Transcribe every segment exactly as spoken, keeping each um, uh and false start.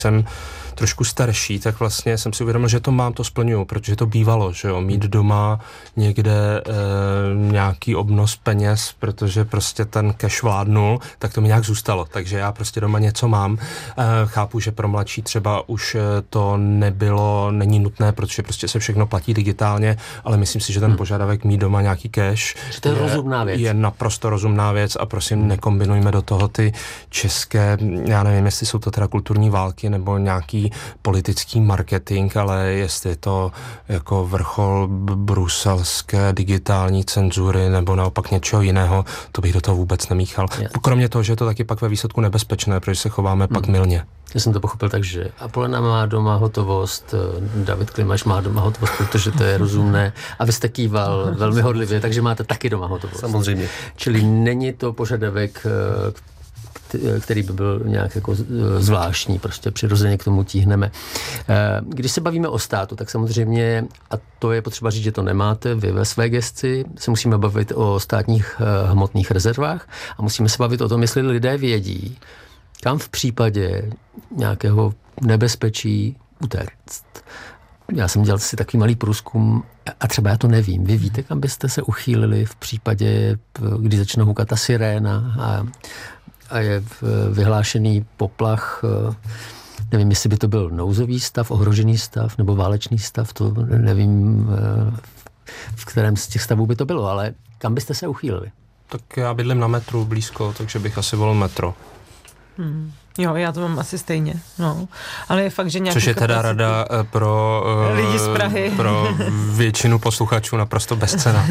jsem trošku starší, tak vlastně jsem si uvědomil, že to mám, to splňuju, protože to bývalo, že jo, mít doma někde e, nějaký obnos peněz, protože prostě ten cash vládnul, tak to mi nějak zůstalo, takže já prostě doma něco mám. E, chápu, že pro mladší třeba už to nebylo, není nutné, protože prostě se všechno platí digitálně, ale myslím si, že ten hmm. požadavek mít doma nějaký cash to je, je rozumná věc. Je naprosto rozumná věc a prosím, nekombinujme do toho ty české, já nevím, jestli jsou to teda kulturní války nebo nějaký politický marketing, ale jestli je to jako vrchol bruselské digitální cenzury nebo naopak něčeho jiného, to bych do toho vůbec nemíchal. Yes. Kromě toho, že je to taky pak ve výsledku nebezpečné, protože se chováme hmm. pak mylně. Já jsem to pochopil tak, že Apolena má doma hotovost, David Klimaš má doma hotovost, protože to je rozumné a vy jste kýval velmi hodlivě, takže máte taky doma hotovost. Samozřejmě. Čili není to požadavek, který by byl nějak jako zvláštní, prostě přirozeně k tomu tíhneme. Když se bavíme o státu, tak samozřejmě, a to je potřeba říct, že to nemáte vy ve své gesci, se musíme bavit o státních hmotných rezervách a musíme se bavit o tom, jestli lidé vědí, kam v případě nějakého nebezpečí utéct. Já jsem dělal si takový malý průzkum a třeba já to nevím. Vy víte, kam byste se uchýlili v případě, kdy začne hukat ta siréna a, a je vyhlášený poplach, nevím, jestli by to byl nouzový stav, ohrožený stav nebo válečný stav, to nevím, v kterém z těch stavů by to bylo, ale kam byste se uchýlili? Tak já bydlím na metru blízko, takže bych asi volil metro. Hmm. Jo, já to mám asi stejně, no. Ale je fakt, že nějaký Což je teda kapacity... rada pro, uh, lidi z Prahy. Pro většinu posluchačů naprosto bezcenná.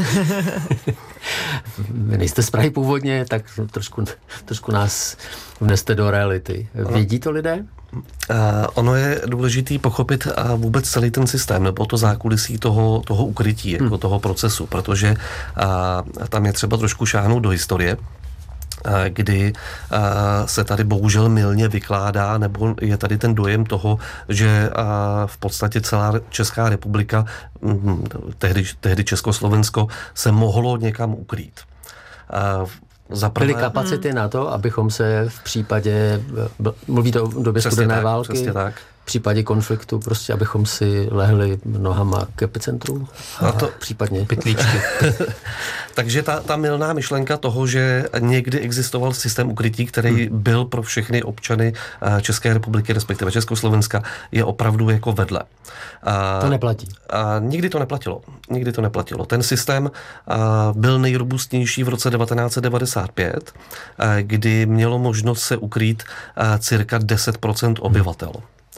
Vy nejste z Prahy původně, tak trošku, trošku nás vneste do reality. Vědí to lidé? Uh, ono je důležitý pochopit uh, vůbec celý ten systém, nebo to zákulisí toho, toho ukrytí, jako hmm. toho procesu, protože uh, tam je třeba trošku šáhnout do historie, kdy se tady bohužel mylně vykládá, nebo je tady ten dojem toho, že v podstatě celá Česká republika, tehdy, tehdy Československo, se mohlo někam ukrýt. Zaprvé... Byly kapacity na to, abychom se v případě, mluvíte o době studené války, přesně tak. v případě konfliktu, prostě abychom si lehli nohama k epicentru a to případně pytlíčky. Takže ta, ta mylná myšlenka toho, že někdy existoval systém ukrytí, který hmm. byl pro všechny občany České republiky, respektive Československa, je opravdu jako vedle. A, to neplatí. A nikdy to neplatilo. Nikdy to neplatilo. Ten systém a, byl nejrobustnější v roce devatenáct set devadesát pět, a, kdy mělo možnost se ukrýt a, cirka deset procent obyvatel.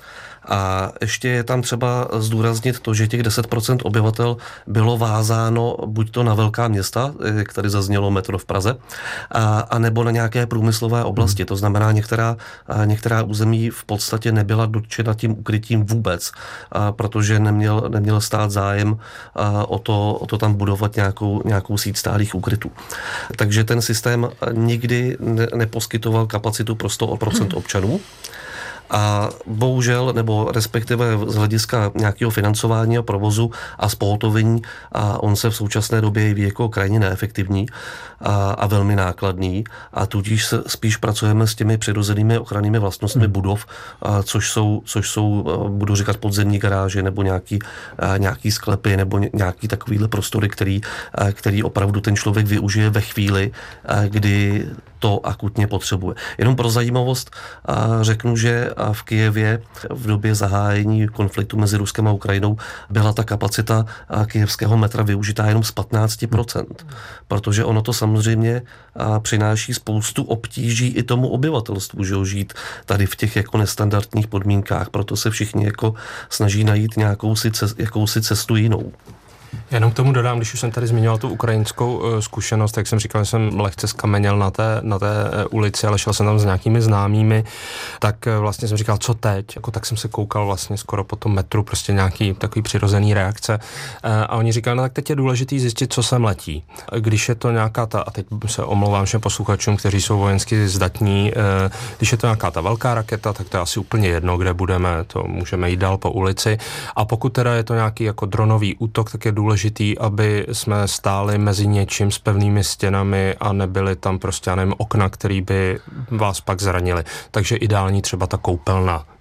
A ještě je tam třeba zdůraznit to, že těch deset procent obyvatel bylo vázáno buď to na velká města, jak tady zaznělo metro v Praze, a, a nebo na nějaké průmyslové oblasti. To znamená, některá, některá území v podstatě nebyla dotčena tím ukrytím vůbec, a, protože neměl, neměl stát zájem a, o, to, o to tam budovat nějakou, nějakou síť stálých úkrytů. Takže ten systém nikdy ne, neposkytoval kapacitu pro sto procent občanů. A bohužel, nebo respektive z hlediska nějakého financování a provozu a spohotovení, a on se v současné době jeví jako krajně neefektivní a, a velmi nákladný, a tudíž se spíš pracujeme s těmi přirozenými ochrannými vlastnostmi hmm. budov, a, což jsou, což jsou, budu říkat, podzemní garáže nebo nějaký, a, nějaký sklepy nebo nějaký takovýhle prostory, který, a, který opravdu ten člověk využije ve chvíli, a, kdy to akutně potřebuje. Jenom pro zajímavost a řeknu, že v Kyjevě v době zahájení konfliktu mezi Ruskem a Ukrajinou byla ta kapacita kyjevského metra využitá jenom z patnáct procent, protože ono to samozřejmě přináší spoustu obtíží i tomu obyvatelstvu, že žít tady v těch jako nestandardních podmínkách, proto se všichni jako snaží najít nějakou si cest, jakousi cestu jinou. Jenom k tomu dodám, když už jsem tady zmiňoval tu ukrajinskou uh, zkušenost, tak jsem říkal, že jsem lehce skameněl na té, na té uh, ulici, ale šel jsem tam s nějakými známými, tak uh, vlastně jsem říkal, co teď? Jako, tak jsem se koukal vlastně skoro po tom metru, prostě nějaký takový přirozený reakce. Uh, a oni říkali, no tak teď je důležitý zjistit, co sem letí. Když je to nějaká ta, a teď se omlouvám všem posluchačům, kteří jsou vojensky zdatní, uh, když je to nějaká ta velká raketa, tak to je asi úplně jedno, kde budeme, to můžeme jít dál po ulici. A pokud teda je to nějaký jako dronový útok, tak je důležitý, aby jsme stáli mezi něčím s pevnými stěnami a nebyly tam prostě, já nevím, okna, který by vás pak zranili. Takže ideální třeba ta koupelna,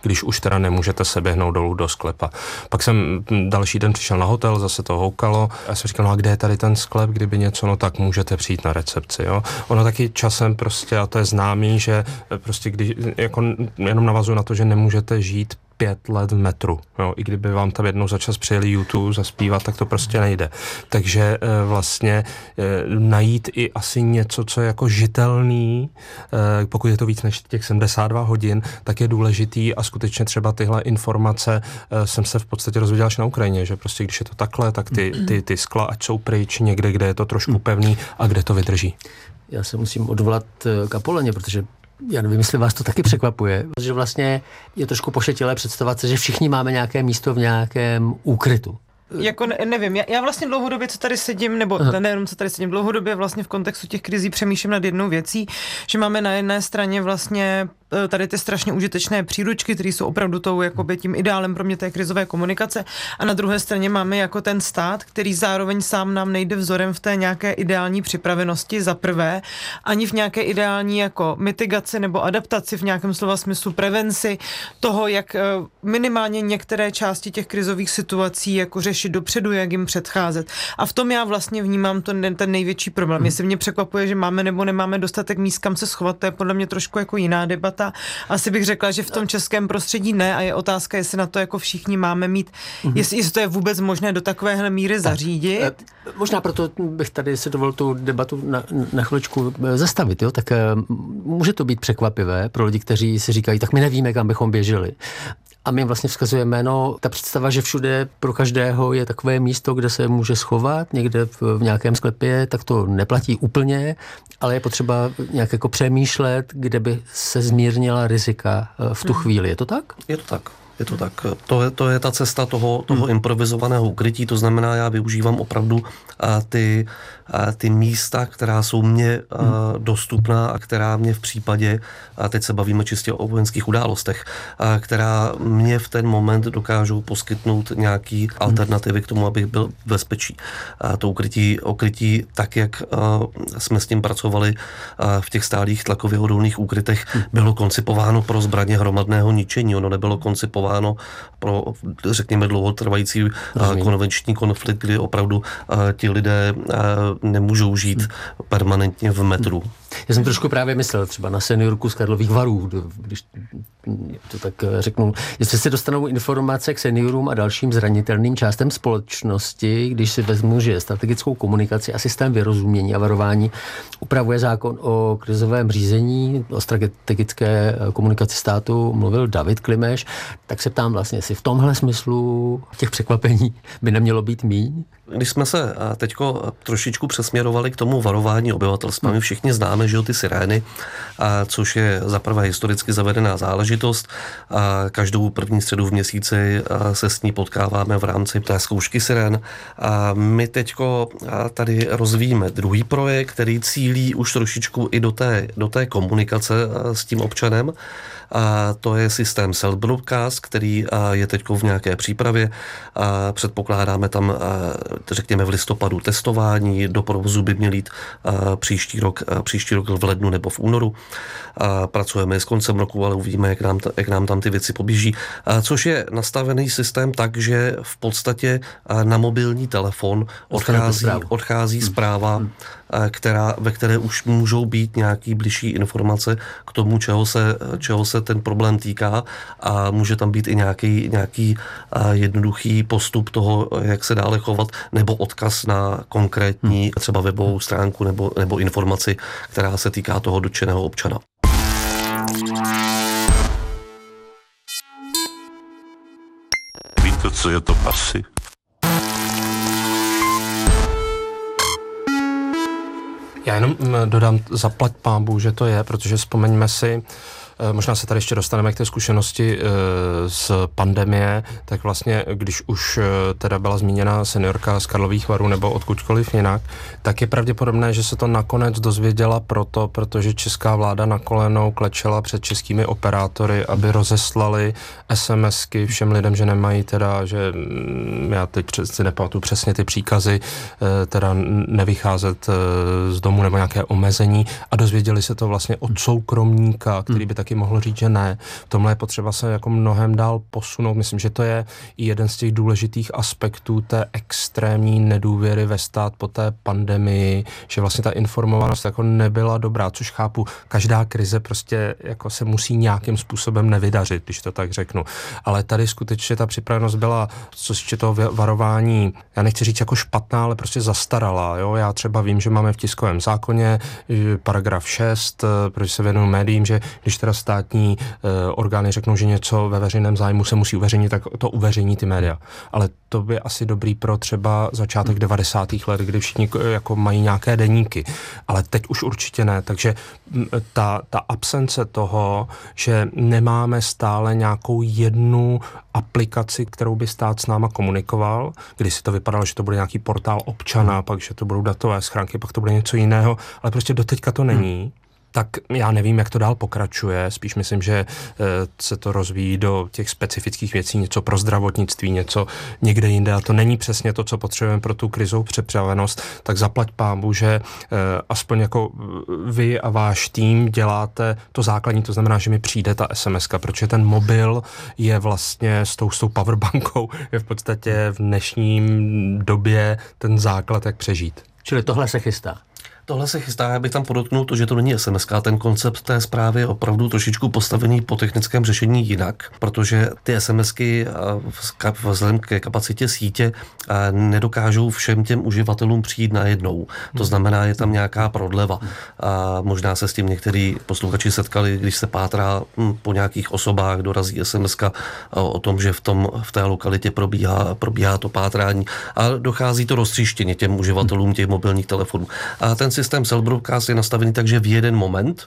když už teda nemůžete se běhnout dolů do sklepa. Pak jsem další den přišel na hotel, zase to houkalo a jsem říkal, no a kde je tady ten sklep, kdyby něco, no tak můžete přijít na recepci, jo. Ono taky časem prostě, a to je známý, že prostě když, jako jenom navazuju na to, že nemůžete žít pět let v metru. Jo, i kdyby vám tam jednou za čas přijeli YouTube zaspívat, tak to prostě nejde. Takže e, vlastně e, najít i asi něco, co je jako žitelný, e, pokud je to víc než těch sedmdesát dva hodin, tak je důležitý a skutečně třeba tyhle informace e, jsem se v podstatě dozvěděl až na Ukrajině, že prostě když je to takhle, tak ty, ty, ty skla ať jsou pryč někde, kde je to trošku pevný a kde to vydrží. Já se musím odvolat k Apoleně, protože já nevím, jestli vás to taky překvapuje, protože vlastně je trošku pošetilé představovat se, že všichni máme nějaké místo v nějakém úkrytu. Jako ne, nevím, já, já vlastně dlouhodobě, co tady sedím, nebo nejenom co tady sedím, dlouhodobě vlastně v kontextu těch krizí přemýšlím nad jednou věcí, že máme na jedné straně vlastně tady ty strašně užitečné příručky, které jsou opravdu tou, jakoby tím ideálem pro mě té krizové komunikace, a na druhé straně máme jako ten stát, který zároveň sám nám nejde vzorem v té nějaké ideální připravenosti za prvé, ani v nějaké ideální jako mitigaci nebo adaptaci v nějakém slova smyslu prevenci toho, jak minimálně některé části těch krizových situací jako řešit dopředu, jak jim předcházet. A v tom já vlastně vnímám ten, ten největší problém. Jestli mě překvapuje, že máme nebo nemáme dostatek míst, kam se schovat, to je podle mě trošku jako jiná debata. Asi bych řekla, že v tom českém prostředí ne, a je otázka, jestli na to jako všichni máme mít, mm-hmm. jestli, jestli to je vůbec možné do takovéhle míry zařídit. Tak, možná proto bych tady si dovolil tu debatu na, na chviličku zastavit, jo? Tak může to být překvapivé pro lidi, kteří si říkají, tak my nevíme, kam bychom běželi. A my vlastně vzkazujeme, no, ta představa, že všude pro každého je takové místo, kde se může schovat, někde v, v nějakém sklepě, tak to neplatí úplně, ale je potřeba nějak jako přemýšlet, kde by se zmírnila rizika v tu chvíli. Je to tak? Je to tak. Je to tak. To je, to je ta cesta toho, toho hmm. improvizovaného ukrytí, to znamená, já využívám opravdu a, ty, a, ty místa, která jsou mně a, dostupná a která mě v případě, a teď se bavíme čistě o vojenských událostech, a, která mě v ten moment dokážou poskytnout nějaký alternativy k tomu, abych byl v bezpečí. A to ukrytí, ukrytí tak, jak a, jsme s tím pracovali a, v těch stálých tlakově odolných úkrytech, bylo koncipováno pro zbraně hromadného ničení. Ono nebylo koncipováno pro, řekněme, dlouhotrvající Rozumím. konvenční konflikt, kdy opravdu a, ti lidé a, nemůžou žít hmm. permanentně v metru. Já jsem trošku právě myslel třeba na seniorku z Karlových Varů, když to tak řeknu. Jestli se dostanou informace k seniorům a dalším zranitelným částem společnosti, když si vezmu, že strategickou komunikaci a systém vyrozumění a varování upravuje zákon o krizovém řízení, o strategické komunikaci státu mluvil David Klimeš, tak se ptám vlastně, jestli v tomhle smyslu těch překvapení by nemělo být míň. Když jsme se teďko trošičku přesměrovali k tomu varování obyvatelstva, my všichni známe, že ty sirény, a což je zaprvé historicky zavedená záležitost. A každou první středu v měsíci se s ní potkáváme v rámci té zkoušky sirén. A my teďko tady rozvíjíme druhý projekt, který cílí už trošičku i do té, do té komunikace s tím občanem. A to je systém self-broadcast, který je teď v nějaké přípravě. A předpokládáme tam, řekněme, v listopadu testování, do provozu by měl jít příští rok, příští rok v lednu nebo v únoru. A pracujeme s koncem roku, ale uvidíme, jak nám, jak nám tam ty věci poběží. A což je nastavený systém tak, že v podstatě na mobilní telefon odchází, odchází zpráva, hmm. která, ve které už můžou být nějaký bližší informace k tomu, čeho se, čeho se ten problém týká, a může tam být i nějaký, nějaký jednoduchý postup toho, jak se dále chovat, nebo odkaz na konkrétní třeba webovou stránku nebo, nebo informaci, která se týká toho dotčeného občana. Víte, co je to pasy? Já jenom dodám, zaplať pánbůh, že to je, protože vzpomeňme si, možná se tady ještě dostaneme k té zkušenosti z pandemie, tak vlastně, když už teda byla zmíněna seniorka z Karlových Varů nebo odkudkoliv jinak, tak je pravděpodobné, že se to nakonec dozvěděla proto, protože česká vláda na kolenou klečela před českými operátory, aby rozeslali SMSky všem lidem, že nemají teda, že já teď si nepamatuju přesně ty příkazy, teda nevycházet z domu nebo nějaké omezení, a dozvěděli se to vlastně od soukromníka, který by taky taky mohl říct, že ne. V tomhle je potřeba se jako mnohem dál posunout. Myslím, že to je i jeden z těch důležitých aspektů té extrémní nedůvěry ve stát po té pandemii, že vlastně ta informovanost jako nebyla dobrá, což chápu. Každá krize prostě jako se musí nějakým způsobem nevydařit, když to tak řeknu. Ale tady skutečně ta připravenost byla, co se toho varování, já nechci říct jako špatná, ale prostě zastarala. Jo? Já třeba vím, že máme v tiskovém zákoně paragraf šest, protože se věnuju médiím, že když teda státní e, orgány řeknou, že něco ve veřejném zájmu se musí uveřejnit, tak to uveřejní ty média. Ale to by asi dobrý pro třeba začátek devadesátých let, kdy všichni jako mají nějaké deníky. Ale teď už určitě ne. Takže ta, ta absence toho, že nemáme stále nějakou jednu aplikaci, kterou by stát s náma komunikoval, když si to vypadalo, že to bude nějaký portál občana, pak, že to budou datové schránky, pak to bude něco jiného, ale prostě doteďka to není. Tak já nevím, jak to dál pokračuje, spíš myslím, že se to rozvíjí do těch specifických věcí, něco pro zdravotnictví, něco někde jinde a to není přesně to, co potřebujeme pro tu krizovou připravenost, tak zaplať pánbu, že aspoň jako vy a váš tým děláte to základní, to znamená, že mi přijde ta es em eska, protože ten mobil je vlastně s tou, s tou powerbankou je v podstatě v dnešním době ten základ, jak přežít. Čili tohle se chystá. Tohle se chystá, já bych tam podotknul to, že to není es em eska, ten koncept té zprávy je opravdu trošičku postavený po technickém řešení jinak, protože ty SMSky vzhledem ke kapacitě sítě nedokážou všem těm uživatelům přijít najednou. To znamená, je tam nějaká prodleva. A možná se s tím některý posluchači setkali, když se pátrá po nějakých osobách, dorazí es em eska o tom, že v, tom, v té lokalitě probíhá, probíhá to pátrání a dochází to roztříštěně těm uživatelům těch mobilních telefonů. A ten systém Cell Broadcast je nastavený tak, že v jeden moment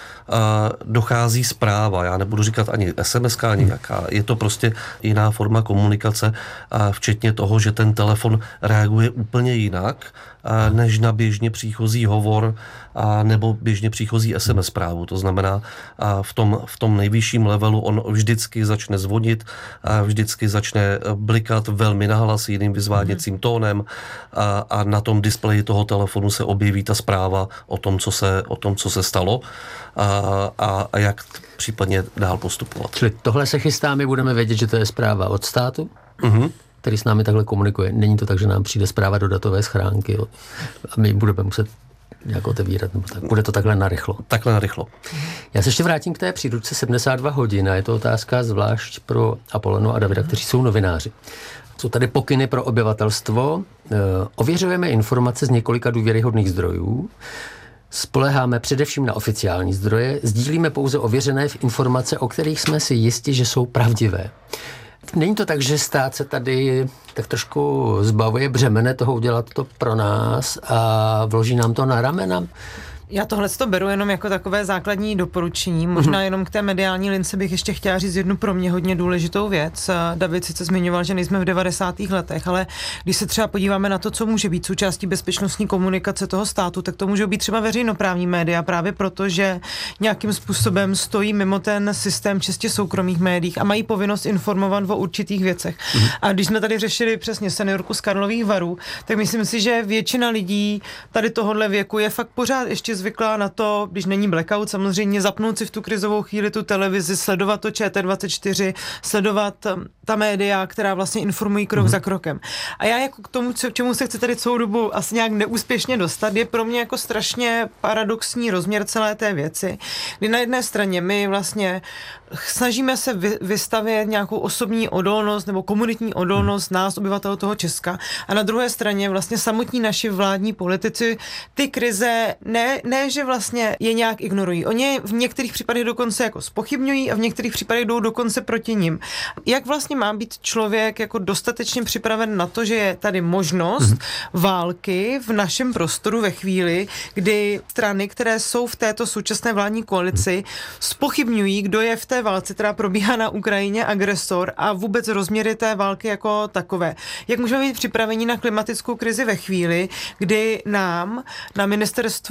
a dochází zpráva. Já nebudu říkat ani es em eska, ani jaká. Je to prostě jiná forma komunikace, a včetně toho, že ten telefon reaguje úplně jinak, a než na běžně příchozí hovor a nebo běžně příchozí es em es zprávu. To znamená, a v tom, v tom nejvyšším levelu on vždycky začne zvonit, a vždycky začne blikat velmi nahlas jiným vyzváděcím tónem a, a na tom displeji toho telefonu se objeví ta zpráva o tom, co se, o tom, co se stalo a, a, a jak případně dál postupovat. Čili tohle se chystá, my budeme vědět, že to je zpráva od státu? Mhm. Který s námi takhle komunikuje. Není to tak, že nám přijde zpráva do datové schránky jo? A my budeme muset nějak otevírat, nebo tak. Bude to takhle narychlo. Takhle narychlo. Já se ještě vrátím k té příručce sedmdesát dva hodin a je to otázka zvlášť pro Apolonu a Davida, kteří jsou novináři. Jsou tady pokyny pro obyvatelstvo. Ověřujeme informace z několika důvěryhodných zdrojů. Spoléháme především na oficiální zdroje. Sdílíme pouze ověřené informace, o kterých jsme si jisti, že jsou pravdivé. Není to tak, že stát se tady tak trošku zbavuje břemene toho udělat to pro nás a vloží nám to na ramena? Já tohle to beru jenom jako takové základní doporučení. Možná jenom k té mediální lince bych ještě chtěla říct jednu pro mě hodně důležitou věc. David sice zmiňoval, že nejsme v devadesátých letech, ale když se třeba podíváme na to, co může být součástí bezpečnostní komunikace toho státu, tak to můžou být třeba veřejnoprávní média, právě proto, že nějakým způsobem stojí mimo ten systém čistě soukromých médií a mají povinnost informovat o určitých věcech. Mm. A když jsme tady řešili přesně seniorku z Karlových Varů, tak myslím si, že většina lidí tady tohohle věku je fakt pořád ještě zvyklá na to, když není blackout, samozřejmě zapnout si v tu krizovou chvíli tu televizi, sledovat to Č T dvacet čtyři, sledovat ta média, která vlastně informují krok mm-hmm. za krokem. A já jako k tomu, co, čemu se chci tady celou dobu asi nějak neúspěšně dostat, je pro mě jako strašně paradoxní rozměr celé té věci, kdy na jedné straně my vlastně snažíme se vy, vystavět nějakou osobní odolnost nebo komunitní odolnost mm. nás, obyvatel toho Česka, a na druhé straně vlastně samotní naši vládní politici ty krize ne, ne, že vlastně je nějak ignorují. Oni v některých případech dokonce jako zpochybňují a v některých případech jdou dokonce proti nim. Jak vlastně má být člověk jako dostatečně připraven na to, že je tady možnost mm. války v našem prostoru ve chvíli, kdy strany, které jsou v této současné vládní koalici, zpochybňují, kdo je v té válce, která probíhá na Ukrajině, agresor a vůbec rozměry té války jako takové. Jak můžeme být připraveni na klimatickou krizi ve chvíli, kdy nám na ministerstvu životního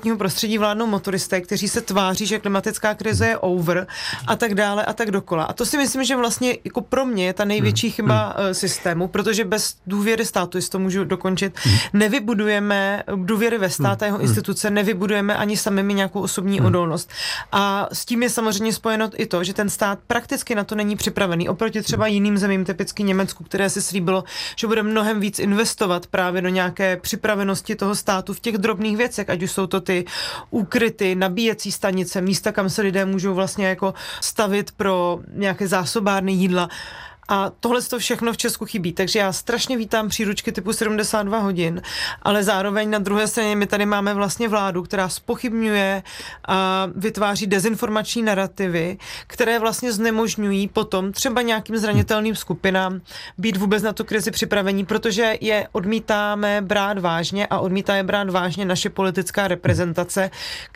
životního prostředí vládnou motoristé, kteří se tváří, že klimatická krize je over a tak dále a tak dokola. A to si myslím, že vlastně jako pro mě je ta největší chyba hmm. systému, protože bez důvěry státu, jestli to můžu dokončit, hmm. nevybudujeme důvěry ve stát a jeho instituce, nevybudujeme ani sami nějakou osobní hmm. odolnost. A s tím je samozřejmě spojeno i to, že ten stát prakticky na to není připravený. Oproti třeba jiným zemím, typicky Německu, které se slíbilo, že bude mnohem víc investovat právě do nějaké připravenosti toho státu v těch drobných věcech, ať už jsou to ty úkryty, nabíjecí stanice, místa, kam se lidé můžou vlastně jako stavit pro nějaké zásobárny jídla. A tohle to všechno v Česku chybí, takže já strašně vítám příručky typu sedmdesát dva hodin, ale zároveň na druhé straně my tady máme vlastně vládu, která zpochybňuje a vytváří dezinformační narrativy, které vlastně znemožňují potom třeba nějakým zranitelným skupinám být vůbec na tu krizi připravení, protože je odmítáme brát vážně a odmítá je brát vážně naše politická reprezentace,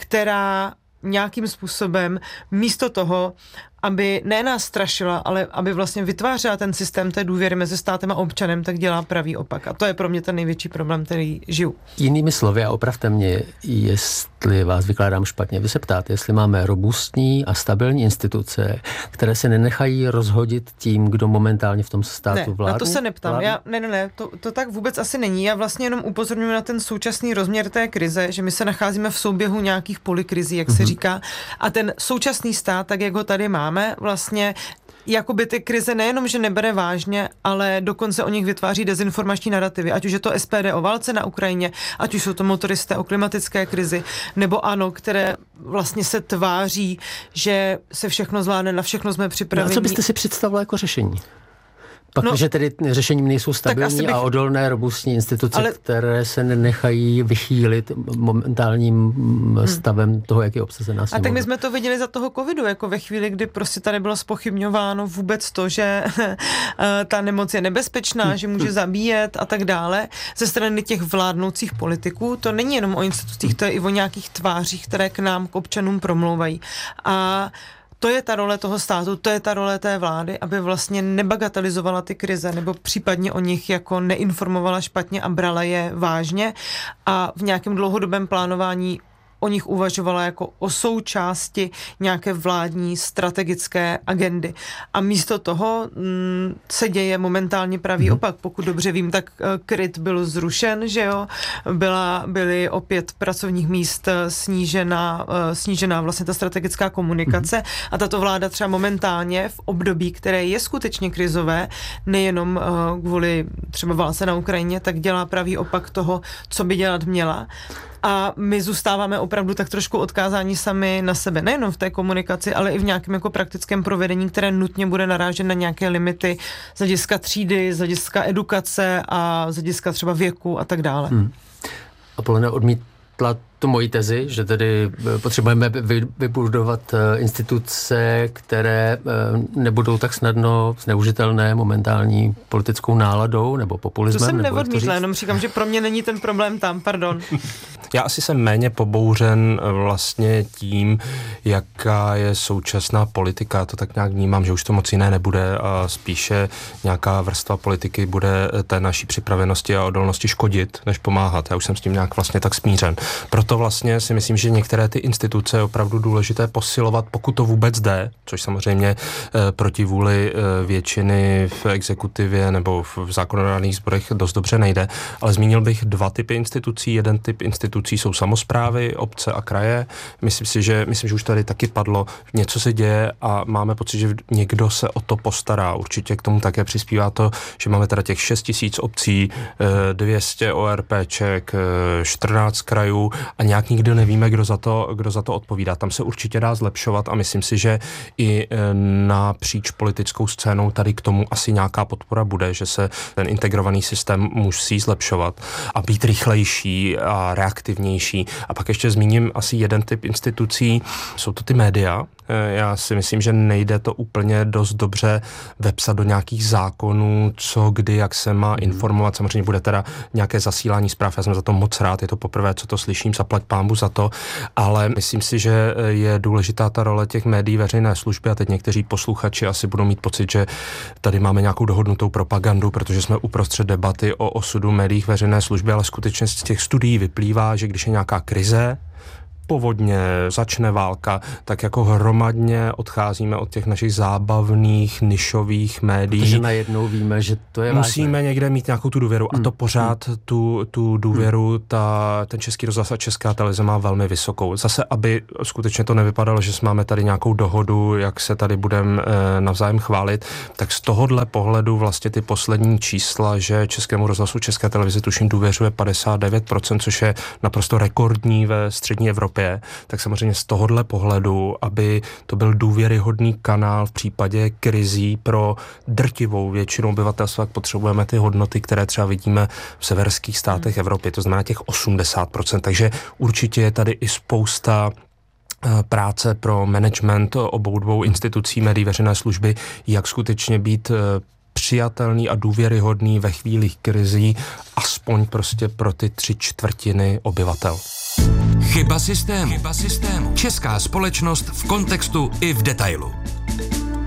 která nějakým způsobem místo toho, aby ne nás strašila, ale aby vlastně vytvářela ten systém té důvěry mezi státem a občanem, tak dělá pravý opak. A to je pro mě ten největší problém, který žiju. Jinými slovy, a opravte mě, jestli vás vykládám špatně, vy se ptáte, jestli máme robustní a stabilní instituce, které se nenechají rozhodit tím, kdo momentálně v tom státu ne, vládne. Na to se neptám. Já, ne, ne, ne, to, to tak vůbec asi není. Já vlastně jenom upozorňuji na ten současný rozměr té krize, že my se nacházíme v souběhu nějakých polikrizí, jak mm-hmm. se říká. A ten současný stát, tak jak ho tady máme, vlastně jakoby ty krize nejenom, že nebere vážně, ale dokonce o nich vytváří dezinformační narrativy. Ať už je to S P D o válce na Ukrajině, ať už jsou to motoristé o klimatické krizi, nebo ANO, které vlastně se tváří, že se všechno zvládne, na všechno jsme připraveni. No a co byste si představila jako řešení? Pak, no, že tedy řešením nejsou stabilní bych... a odolné robustní instituce, ale... které se nenechají vychýlit momentálním hmm. stavem toho, jak je obsazená sněmovna. A tak my jsme to viděli za toho covidu, jako ve chvíli, kdy prostě tady bylo zpochybňováno vůbec to, že ta nemoc je nebezpečná, hmm. že může zabíjet a tak dále. Ze strany těch vládnoucích politiků, to není jenom o institucích, to je i o nějakých tvářích, které k nám, k občanům promlouvají. A to je ta role toho státu, to je ta role té vlády, aby vlastně nebagatelizovala ty krize, nebo případně o nich jako neinformovala špatně a brala je vážně a v nějakém dlouhodobém plánování o nich uvažovala jako o součásti nějaké vládní strategické agendy. A místo toho mm, se děje momentálně pravý hmm. opak. Pokud dobře vím, tak uh, KRIT byl zrušen, že jo? Byla, byly opět pracovních míst snížená, uh, snížená vlastně ta strategická komunikace hmm. a tato vláda třeba momentálně v období, které je skutečně krizové, nejenom uh, kvůli třeba válce na Ukrajině, tak dělá pravý opak toho, co by dělat měla. A my zůstáváme opravdu tak trošku odkázáni sami na sebe, nejenom v té komunikaci, ale i v nějakém jako praktickém provedení, které nutně bude narážet na nějaké limity z hlediska třídy, z hlediska edukace a z hlediska třeba věku a tak dále. Hmm. A Polena odmítla tu moji tezi, že tedy potřebujeme vybudovat instituce, které nebudou tak snadno zneužitelné momentální politickou náladou nebo populismem. To jsem neodmítla, jenom říkám, že pro mě není ten problém tam, pardon. Já asi jsem méně pobouřen vlastně tím, jaká je současná politika. To tak nějak vnímám, že už to moc jiné nebude a spíše nějaká vrstva politiky bude té naší připravenosti a odolnosti škodit, než pomáhat. Já už jsem s tím nějak vlastně tak smířen. Proto vlastně si myslím, že některé ty instituce je opravdu důležité posilovat, pokud to vůbec jde, což samozřejmě e, proti vůli e, většiny v exekutivě nebo v, v zákonodárných sborech dost dobře nejde. Ale zmínil bych dva typy institucí. Jeden typ institucí jsou samosprávy, obce a kraje. Myslím si, že, myslím, že už tady taky padlo, něco se děje a máme pocit, že někdo se o to postará. Určitě k tomu také přispívá to, že máme teda těch šest tisíc obcí, dvě stě ORPček, čtrnáct krajů a nějak nikdy nevíme, kdo za to, kdo za to odpovídá. Tam se určitě dá zlepšovat a myslím si, že i napříč politickou scénou tady k tomu asi nějaká podpora bude, že se ten integrovaný systém musí zlepšovat a být rychlejší a reaktivnější. A pak ještě zmíním asi jeden typ institucí, jsou to ty média. Já si myslím, že nejde to úplně dost dobře vepsat do nějakých zákonů, co, kdy, jak se má informovat. Samozřejmě bude teda nějaké zasílání zpráv, já jsem za to moc rád, je to poprvé, co to slyším, zaplať pánbu za to, ale myslím si, že je důležitá ta role těch médií veřejné služby a teď někteří posluchači asi budou mít pocit, že tady máme nějakou dohodnutou propagandu, protože jsme uprostřed debaty o osudu médií veřejné služby, ale skutečně z těch studií vyplývá, že když je nějaká krize, povodně, začne válka, tak jako hromadně odcházíme od těch našich zábavných, nišových médií. Protože najednou víme, že to je Musíme vážné. někde mít nějakou tu důvěru Hmm. a to pořád hmm. tu, tu důvěru ta, ten Český rozhlas a Česká televize má velmi vysokou. Zase, aby skutečně to nevypadalo, že máme tady nějakou dohodu, jak se tady budeme e, navzájem chválit, tak z tohohle pohledu vlastně ty poslední čísla, že Českému rozhlasu České televize tuším důvěřuje padesát devět procent, což je naprosto rekordní ve střední Evropě, tak samozřejmě z tohohle pohledu, aby to byl důvěryhodný kanál v případě krizí pro drtivou většinu obyvatelstva, potřebujeme ty hodnoty, které třeba vidíme v severských státech hmm. Evropy, to znamená těch osmdesát procent, takže určitě je tady i spousta práce pro management obou dvou institucí médií veřejné služby, jak skutečně být přijatelný a důvěryhodný ve chvílích krizí, aspoň prostě pro ty tři čtvrtiny obyvatel. Chyba systému. Chyba systému. Česká společnost v kontextu i v detailu.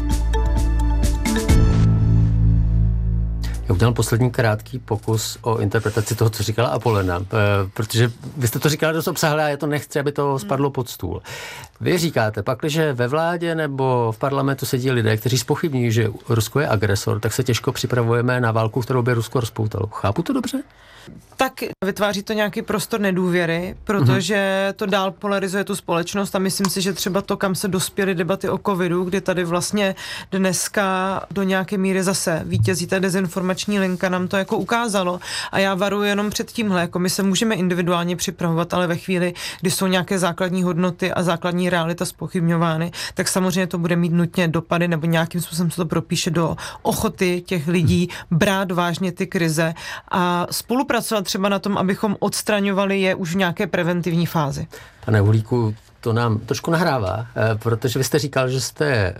Já udělám poslední krátký pokus o interpretaci toho, co říkala Apolena, protože vy jste to říkala dost obsáhle a já to nechci, aby to spadlo pod stůl. Vy říkáte, pakliže ve vládě nebo v parlamentu sedí lidé, kteří zpochybňují, že Rusko je agresor, tak se těžko připravujeme na válku, kterou by Rusko rozpoutalo. Chápu to dobře? Tak vytváří to nějaký prostor nedůvěry, protože mm-hmm. to dál polarizuje tu společnost a myslím si, že třeba to, kam se dospěly debaty o covidu, kdy tady vlastně dneska do nějaké míry zase vítězí ta dezinformační linka, nám to jako ukázalo a já varuji jenom před tímhle, jako my se můžeme individuálně připravovat, ale ve chvíli, kdy jsou nějaké základní hodnoty a základní realita zpochybňovány, tak samozřejmě to bude mít nutně dopady nebo nějakým způsobem se to propíše do ochoty těch lidí brát vážně ty krize a spolupracovat třeba na tom, abychom odstraňovali je už v nějaké preventivní fázi. Pane Uhlíku, to nám trošku nahrává, protože vy jste říkal, že jste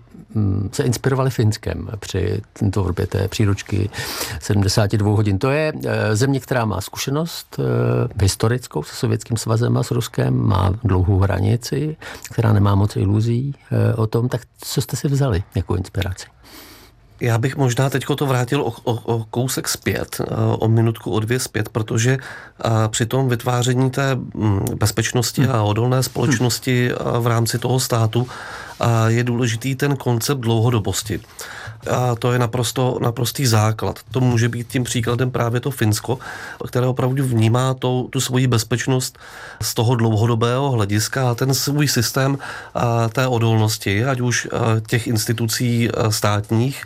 se inspirovali Finskem při tvorbě té příručky sedmdesát dva hodin. To je země, která má zkušenost historickou se Sovětským svazem a s Ruskem, má dlouhou hranici, která nemá moc iluzí o tom, tak co jste si vzali jako inspiraci? Já bych možná teďko to vrátil o, o, o kousek zpět, o minutku, o dvě zpět, protože při tom vytváření té bezpečnosti a odolné společnosti v rámci toho státu je důležitý ten koncept dlouhodobosti. A to je naprosto, naprostý základ. To může být tím příkladem právě to Finsko, které opravdu vnímá to, tu svoji bezpečnost z toho dlouhodobého hlediska a ten svůj systém a té odolnosti, ať už těch institucí státních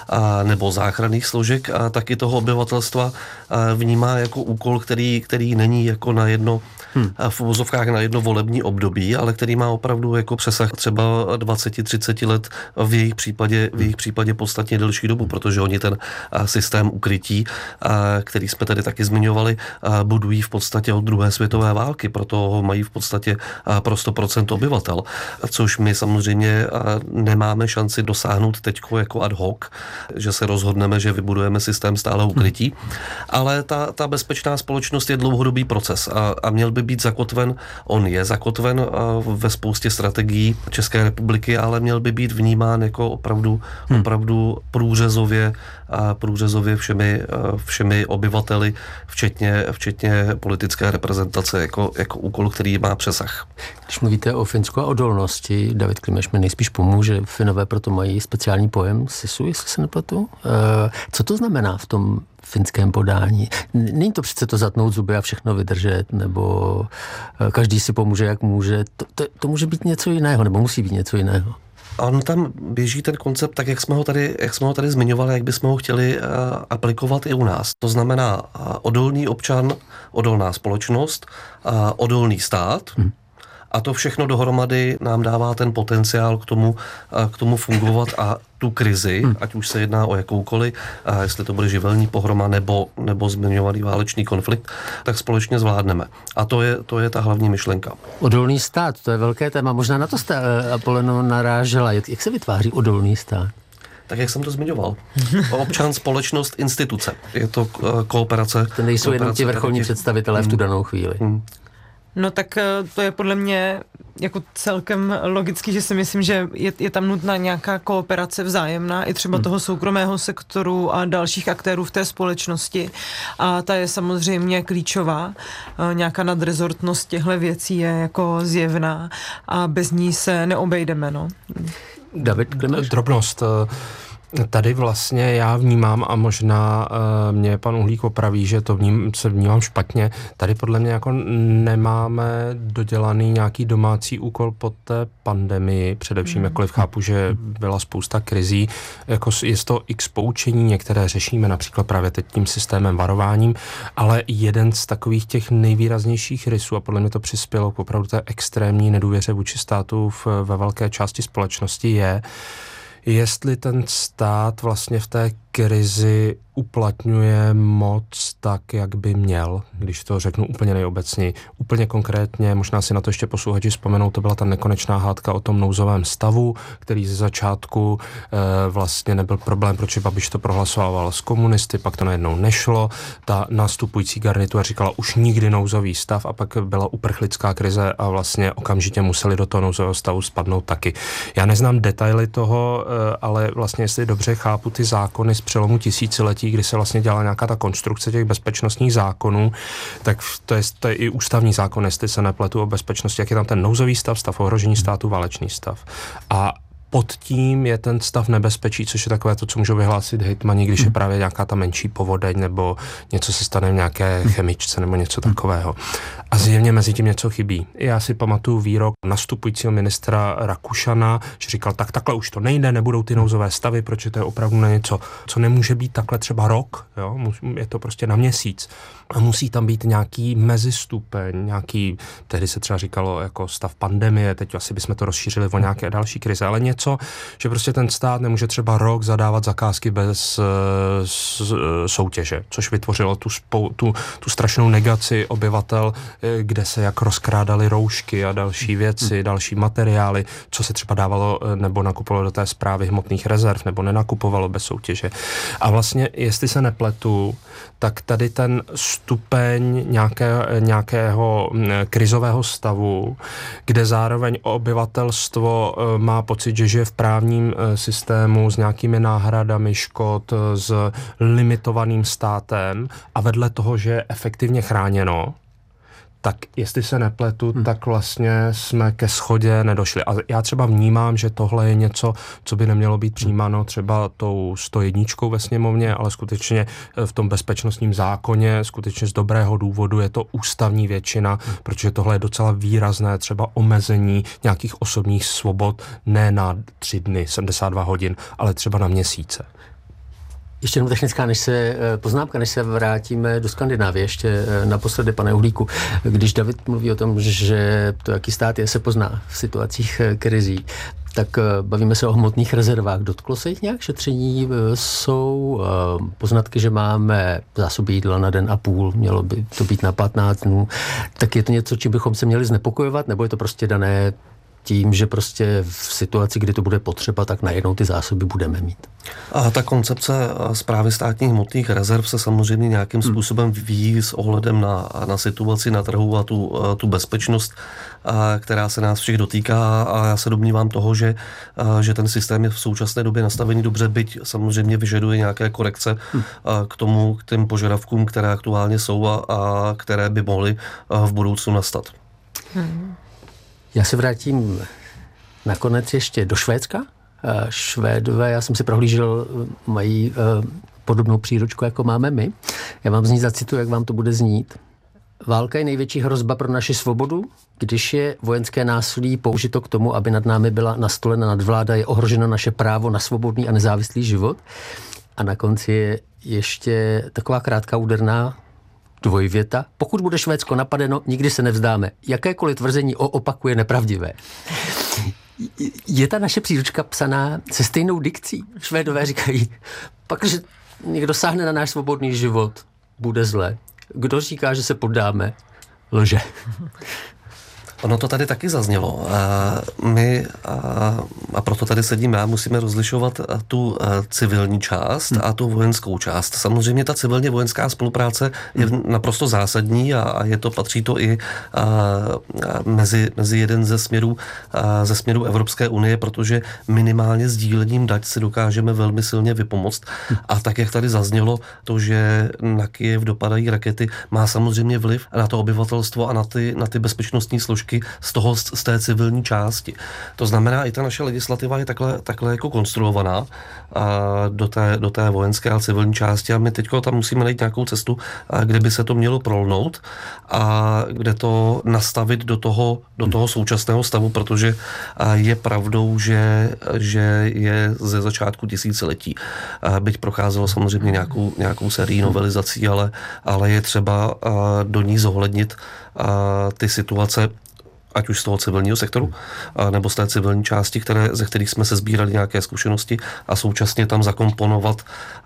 a nebo záchranných složek, a taky toho obyvatelstva vnímá jako úkol, který, který není jako na jedno hmm. v uvozovkách na jedno volební období, ale který má opravdu jako přesah třeba dvacet třicet let, v jejich případě, v jejich případě podstatně delší dobu, protože oni ten systém ukrytí, který jsme tady taky zmiňovali, budují v podstatě od druhé světové války, proto ho mají v podstatě pro sto procent obyvatel, což my samozřejmě nemáme šanci dosáhnout teďko jako ad hoc, že se rozhodneme, že vybudujeme systém stále ukrytí, ale ta, ta bezpečná společnost je dlouhodobý proces a, a měl by být zakotven, on je zakotven ve spoustě strategií České republiky, ale měl by být vnímán jako opravdu, hmm. opravdu průřezově a průřezově všemi, všemi obyvateli, včetně, včetně politické reprezentace, jako, jako úkol, který má přesah. Když mluvíte o Finsku a odolnosti, David Klimeš mi nejspíš pomůže, Finové proto mají speciální pojem sisu, jestli se nepletu. Co to znamená v tom finském podání? Není to přece to zatnout zuby a všechno vydržet, nebo každý si pomůže, jak může. To, to, to může být něco jiného, nebo musí být něco jiného. On tam běží ten koncept tak, jak jsme ho tady, jak jsme ho tady zmiňovali, jak bychom ho chtěli uh, aplikovat i u nás. To znamená uh, odolný občan, odolná společnost, uh, odolný stát, hmm. a to všechno dohromady nám dává ten potenciál k tomu, uh, k tomu fungovat a tu krizi, hmm. ať už se jedná o jakoukoliv, a jestli to bude živelní pohroma nebo, nebo zmiňovaný válečný konflikt, tak společně zvládneme. A to je, to je ta hlavní myšlenka. Odolný stát, to je velké téma. Možná na to jste, Apoleno, narážela. Jak, jak se vytváří odolný stát? Tak, jak jsem to zmiňoval. Občan, společnost, instituce. Je to kooperace. To nejsou kooperace jenom ti vrcholní těch... představitelé v tu danou chvíli. Hmm. No tak to je podle mě jako celkem logický, že si myslím, že je, je tam nutná nějaká kooperace vzájemná i třeba toho soukromého sektoru a dalších aktérů v té společnosti a ta je samozřejmě klíčová. Nějaká nadrezortnost těchto věcí je jako zjevná a bez ní se neobejdeme. No. David Klimeš? Drobnost. Tady vlastně já vnímám a možná uh, mě pan Uhlík opraví, že to vním, se vnímám špatně. Tady podle mě jako nemáme dodělaný nějaký domácí úkol po té pandemii, především mm. jakkoliv chápu, že byla spousta krizí. Jako je to x poučení, některé řešíme například právě teď tím systémem varováním, ale jeden z takových těch nejvýraznějších rysů a podle mě to přispělo k opravdu té extrémní nedůvěře vůči státu v, ve velké části společnosti je, jestli ten stát vlastně v té krizi uplatňuje moc tak, jak by měl, když to řeknu úplně nejobecněji. Úplně konkrétně, možná si na to ještě posluchači vzpomenou, to byla ta nekonečná hádka o tom nouzovém stavu, který ze začátku e, vlastně nebyl problém, proč Babiš to prohlasoval s komunisty, pak to najednou nešlo. Ta nastupující garnitura říkala už nikdy nouzový stav a pak byla uprchlická krize a vlastně okamžitě museli do toho nouzového stavu spadnout taky. Já neznám detaily toho, e, ale vlastně jestli dobře chápu ty zákony z přelomu tisíciletí, kdy se vlastně dělala nějaká ta konstrukce těch bezpečnostních zákonů, tak to je, to je i ústavní zákon, jestli se nepletu o bezpečnosti, jak je tam ten nouzový stav, stav ohrožení státu, válečný stav. A pod tím je ten stav nebezpečí, což je takové to, co můžou vyhlásit hejtmani, když je právě nějaká ta menší povodeň nebo něco se stane v nějaké chemičce nebo něco takového. A zjevně mezi tím něco chybí. Já si pamatuju výrok nastupujícího ministra Rakušana, že říkal, tak takhle už to nejde, nebudou ty nouzové stavy, protože to je opravdu na něco, co nemůže být takhle třeba rok, jo? Je to prostě na měsíc. A musí tam být nějaký mezistupeň, nějaký, tehdy se třeba říkalo jako stav pandemie, teď asi bychom to rozšířili o nějaké další krize, ale něco, že prostě ten stát nemůže třeba rok zadávat zakázky bez uh, soutěže, což vytvořilo tu, spou, tu, tu strašnou negaci obyvatel, kde se jak rozkrádaly roušky a další věci, další materiály, co se třeba dávalo nebo nakupovalo do té správy hmotných rezerv, nebo nenakupovalo bez soutěže. A vlastně, jestli se nepletu, tak tady ten stupeň nějaké, nějakého krizového stavu, kde zároveň obyvatelstvo má pocit, že žije v právním systému s nějakými náhradami škod, s limitovaným státem a vedle toho, že je efektivně chráněno, tak jestli se nepletu, hmm. tak vlastně jsme ke shodě nedošli. A já třeba vnímám, že tohle je něco, co by nemělo být přijímáno třeba tou sto jedna ve sněmovně, ale skutečně v tom bezpečnostním zákoně, skutečně z dobrého důvodu je to ústavní většina, hmm. protože tohle je docela výrazné třeba omezení nějakých osobních svobod, ne na tři dny, sedmdesát dva hodin, ale třeba na měsíce. Ještě jenom technická než se, poznámka, než se vrátíme do Skandinávie, ještě naposledy, pane Uhlíku. Když David mluví o tom, že to, jaký stát je, se pozná v situacích krizí, tak bavíme se o hmotných rezervách. Dotklo se jich nějak šetření? Jsou poznatky, že máme zásoby jídla na den a půl, mělo by to být na patnáct dnů. Tak je to něco, čím bychom se měli znepokojovat, nebo je to prostě dané tím, že prostě v situaci, kdy to bude potřeba, tak najednou ty zásoby budeme mít? A ta koncepce správy státních hmotných rezerv se samozřejmě nějakým způsobem vyvíjí s ohledem na, na situaci na trhu a tu, tu bezpečnost, která se nás všech dotýká, a já se domnívám toho, že, že ten systém je v současné době nastavený dobře, byť samozřejmě vyžaduje nějaké korekce k tomu, k těm požadavkům, které aktuálně jsou a, a které by mohly v budoucnu nastat. Hmm. Já se vrátím nakonec ještě do Švédska. Švédové, já jsem si prohlížel, mají podobnou příručku, jako máme my. Já vám z ní zacituju, jak vám to bude znít. Válka je největší hrozba pro naši svobodu. Když je vojenské násilí použito k tomu, aby nad námi byla nastolena nadvláda, je ohroženo naše právo na svobodný a nezávislý život. A na konci je ještě taková krátká úderná dvojvěta. Pokud bude Švédsko napadeno, nikdy se nevzdáme. Jakékoliv tvrzení o opaku je nepravdivé. Je ta naše příručka psaná se stejnou dikcí? Švédové říkají, pak, že někdo sáhne na náš svobodný život, bude zle. Kdo říká, že se poddáme, lže. Ono to tady taky zaznělo. My, a proto tady sedím já, musíme rozlišovat tu civilní část a tu vojenskou část. Samozřejmě ta civilně vojenská spolupráce je naprosto zásadní a je to, patří to i mezi, mezi jeden ze směrů, ze směrů Evropské unie, protože minimálně sdílením dat si dokážeme velmi silně vypomoct. A tak, jak tady zaznělo, to, že na Kyjev dopadají rakety, má samozřejmě vliv na to obyvatelstvo a na ty, na ty bezpečnostní složky z toho, z té civilní části. To znamená, i ta naše legislativa je takhle, takhle jako konstruovaná a do, té, do té vojenské a civilní části a my teďko tam musíme najít nějakou cestu, kde by se to mělo prolnout a kde to nastavit do toho, do toho současného stavu, protože je pravdou, že, že je ze začátku tisíciletí. Byť procházelo samozřejmě nějakou, nějakou sérii novelizací, ale, ale je třeba do ní zohlednit ty situace, ať už z toho civilního sektoru, nebo z té civilní části, které, ze kterých jsme se sbírali nějaké zkušenosti a současně tam zakomponovat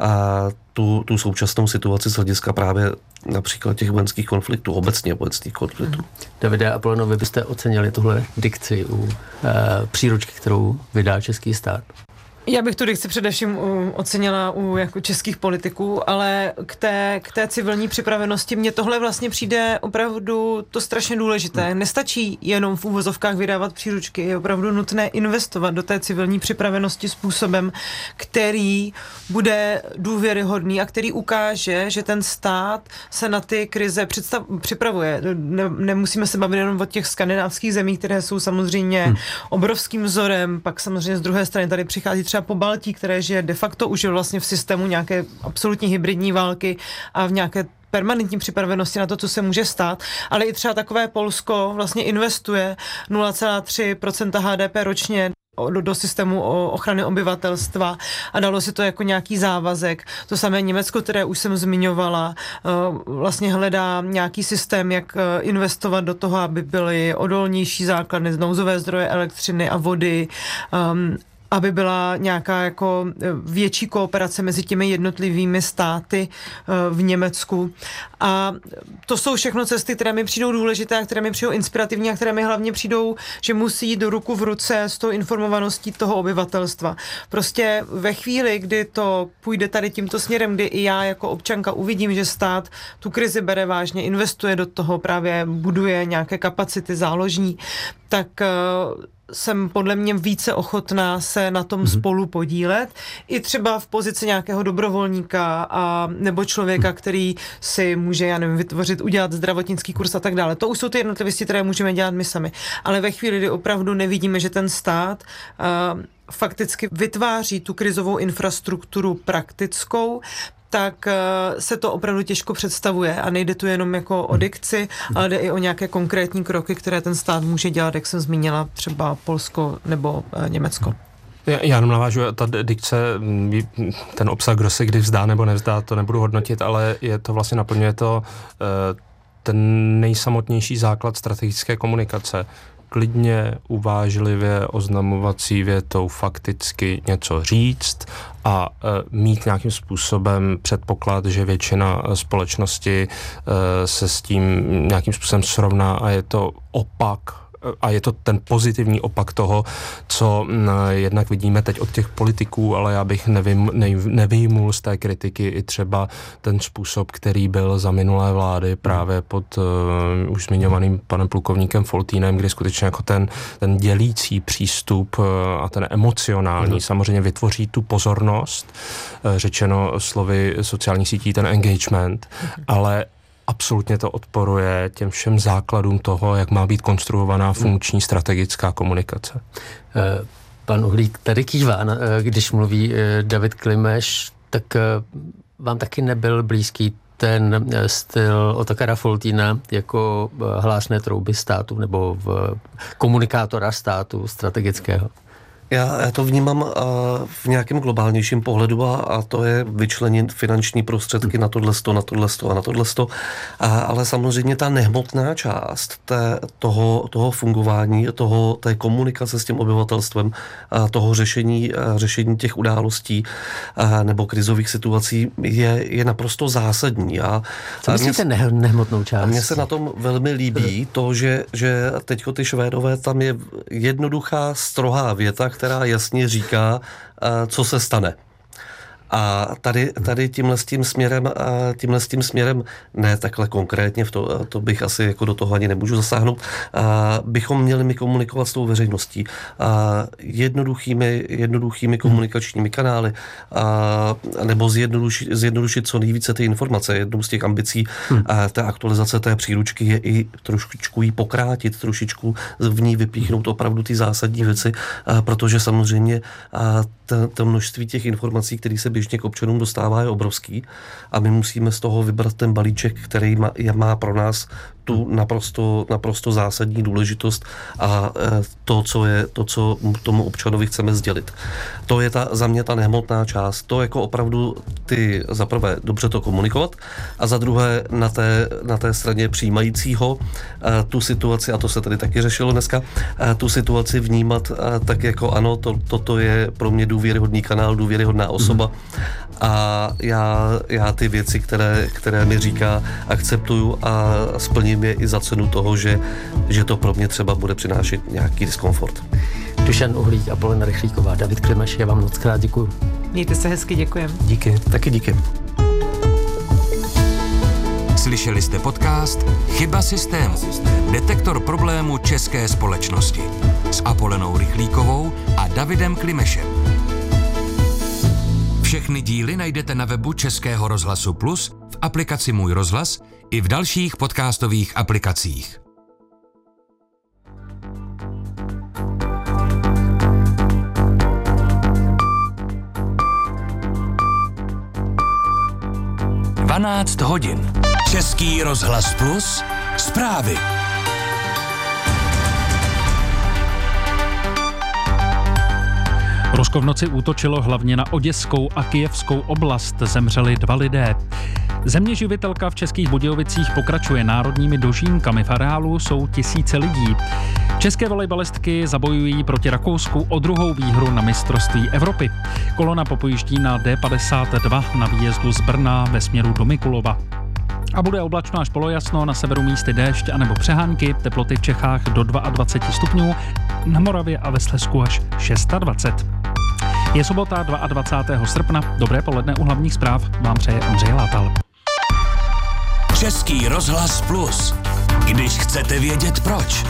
tu, tu současnou situaci z hlediska právě například těch vojenských konfliktů, obecně vojenských konfliktů. Davide Apolano, vy byste ocenili tuhle dikci u e, příručky, kterou vydá český stát? Já bych tu dikci především u, ocenila u jako českých politiků, ale k té, k té civilní připravenosti mně tohle vlastně přijde opravdu to strašně důležité. Nestačí jenom v úvozovkách vydávat příručky, je opravdu nutné investovat do té civilní připravenosti způsobem, který bude důvěryhodný a který ukáže, že ten stát se na ty krize představ, připravuje. Ne, nemusíme se bavit jenom o těch skandinávských zemích, které jsou samozřejmě hmm. obrovským vzorem, pak samozřejmě z druhé strany tady přichází třeba po Baltí, které žije de facto už vlastně v systému nějaké absolutní hybridní války a v nějaké permanentní připravenosti na to, co se může stát, ale i třeba takové Polsko vlastně investuje nula celá tři procenta H D P ročně do, do systému ochrany obyvatelstva a dalo si to jako nějaký závazek. To samé Německo, které už jsem zmiňovala, vlastně hledá nějaký systém, jak investovat do toho, aby byly odolnější základny, nouzové zdroje elektřiny a vody, um, aby byla nějaká jako větší kooperace mezi těmi jednotlivými státy v Německu. A to jsou všechno cesty, které mi přijdou důležité a které mi přijdou inspirativní a které mi hlavně přijdou, že musí jít do ruku v ruce s tou informovaností toho obyvatelstva. Prostě ve chvíli, kdy to půjde tady tímto směrem, kdy i já jako občanka uvidím, že stát tu krizi bere vážně, investuje do toho, právě buduje nějaké kapacity záložní, tak jsem podle mě více ochotná se na tom mm-hmm. spolu podílet. I třeba v pozici nějakého dobrovolníka a nebo člověka, který si může, já nevím, vytvořit, udělat zdravotnický kurz a tak dále. To už jsou ty jednotlivosti, které můžeme dělat my sami. Ale ve chvíli, kdy opravdu nevidíme, že ten stát uh, fakticky vytváří tu krizovou infrastrukturu praktickou, tak se to opravdu těžko představuje a nejde tu jenom jako o dikci, ale jde i o nějaké konkrétní kroky, které ten stát může dělat, jak jsem zmínila, třeba Polsko nebo Německo. Já jenom navážu, ta dikce, ten obsah, kdo se kdy vzdá nebo nevzdá, to nebudu hodnotit, ale je to vlastně naplňuje to ten nejsamotnější základ strategické komunikace. Klidně, uvážlivě, oznamovací větou fakticky něco říct a e, mít nějakým způsobem předpoklad, že většina společnosti e, se s tím nějakým způsobem srovná a je to opak a je to ten pozitivní opak toho, co jednak vidíme teď od těch politiků, ale já bych nevím, nevyjmul z té kritiky i třeba ten způsob, který byl za minulé vlády právě pod uh, už zmiňovaným panem plukovníkem Foltýnem, kdy skutečně jako ten, ten dělící přístup uh, a ten emocionální mm. samozřejmě vytvoří tu pozornost, uh, řečeno slovy sociálních sítí, ten engagement, mm. ale absolutně to odporuje těm všem základům toho, jak má být konstruovaná funkční strategická komunikace. Pan Uhlík tady kývá, když mluví David Klimeš, tak vám taky nebyl blízký ten styl Otakara Foltýna jako hlásné trouby státu nebo v komunikátora státu strategického? Já, já to vnímám uh, v nějakém globálnějším pohledu a, a to je vyčlenit finanční prostředky na tohleto, na tohleto a na tohleto. A, ale samozřejmě ta nehmotná část té, toho, toho fungování, toho, té komunikace s tím obyvatelstvem, a toho řešení, a řešení těch událostí a, nebo krizových situací je, je naprosto zásadní. A, Co myslíte ne, nehmotnou část? A mně se na tom velmi líbí to, že, že teďko ty Švédové, tam je jednoduchá, strohá věta, která jasně říká, co se stane. A tady, tady tímhle s tím směrem, tímhle s tím směrem, ne takhle konkrétně, v to, to bych asi jako do toho ani nemůžu zasáhnout, bychom měli mi komunikovat s tou veřejností jednoduchými, jednoduchými komunikačními kanály, nebo zjednodušit, zjednodušit co nejvíce ty informace. Jednou z těch ambicí té aktualizace té příručky je i trošičku ji pokrátit, trošičku v ní vypíchnout opravdu ty zásadní věci, protože samozřejmě to množství těch informací, které se běžně k občanům dostává, je obrovský a my musíme z toho vybrat ten balíček, který má, má pro nás tu naprosto, naprosto zásadní důležitost a to, co je, to, co tomu občanovi chceme sdělit. To je ta, za mě ta nehmotná část. To jako opravdu ty za prvé dobře to komunikovat a za druhé na té, na té straně přijímajícího tu situaci, a to se tady taky řešilo dneska, tu situaci vnímat tak jako ano, to, toto je pro mě důvěryhodný kanál, důvěryhodná osoba a já, já ty věci, které, které mi říká, akceptuju a splním je i za cenu toho, že, že to pro mě třeba bude přinášet nějaký diskomfort. Dušan Uhlík a Polena Rychlíková, David Klimeš, já vám moc krát děkuju. Mějte se hezky, děkujem. Díky. Taky díky. Slyšeli jste podcast Chyba systému. Detektor problému české společnosti. S Apolenou Rychlíkovou a Davidem Klimešem. Všechny díly najdete na webu Českého rozhlasu Plus, v aplikaci Můj rozhlas i v dalších podcastových aplikacích. dvanáct hodin. Český rozhlas Plus. Zprávy. Rusko v noci útočilo hlavně na Oděskou a Kyjevskou oblast. Zemřeli dva lidé. Země živitelka v Českých Budějovicích pokračuje národními dožínkami. V areálu jsou tisíce lidí. České volejbalistky zabojují proti Rakousku o druhou výhru na mistrovství Evropy. Kolona popojíždí na D padesát dva na výjezdu z Brna ve směru do Mikulova. A bude oblačno až polojasno, na severu místy déšť anebo přehánky, teploty v Čechách do dvacet dva stupňů, na Moravě a ve Slezsku až dvacet šest. Je sobota dvacátého druhého srpna, dobré poledne u hlavních zpráv vám přeje Ondřej Látal. Český rozhlas Plus. Když chcete vědět proč.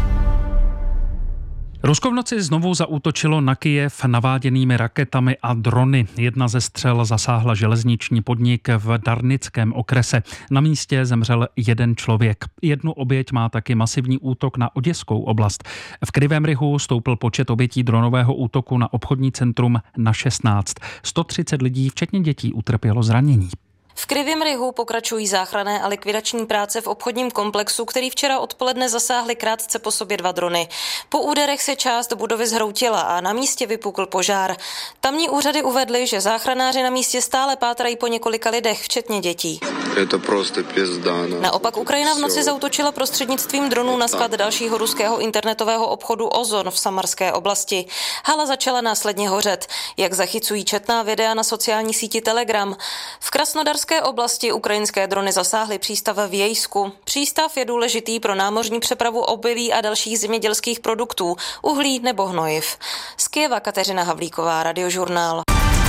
Rusko v noci znovu zaútočilo na Kyjev naváděnými raketami a drony. Jedna ze střel zasáhla železniční podnik v Darnickém okrese. Na místě zemřel jeden člověk. Jednu oběť má taky masivní útok na Oděskou oblast. V Krivém Rihu stoupl počet obětí dronového útoku na obchodní centrum na šestnáct. sto třicet lidí, včetně dětí, utrpělo zranění. V Krivém Rihu pokračují záchranné a likvidační práce v obchodním komplexu, který včera odpoledne zasáhly krátce po sobě dva drony. Po úderech se část budovy zhroutila a na místě vypukl požár. Tamní úřady uvedly, že záchranáři na místě stále pátrají po několika lidech, včetně dětí. Je to prostě pizda. Naopak Ukrajina v noci zaútočila prostřednictvím dronů na sklad dalšího ruského internetového obchodu Ozon v Samarské oblasti. Hala začala následně hořet, jak zachycují četná videa na sociální síti Telegram. V Krasnodarské V oblasti ukrajinské drony zasáhly přístav v Jejsku. Přístav je důležitý pro námořní přepravu obilí a dalších zemědělských produktů, uhlí nebo hnojiv. Z Kyjeva Kateřina Havlíková, Radiožurnál.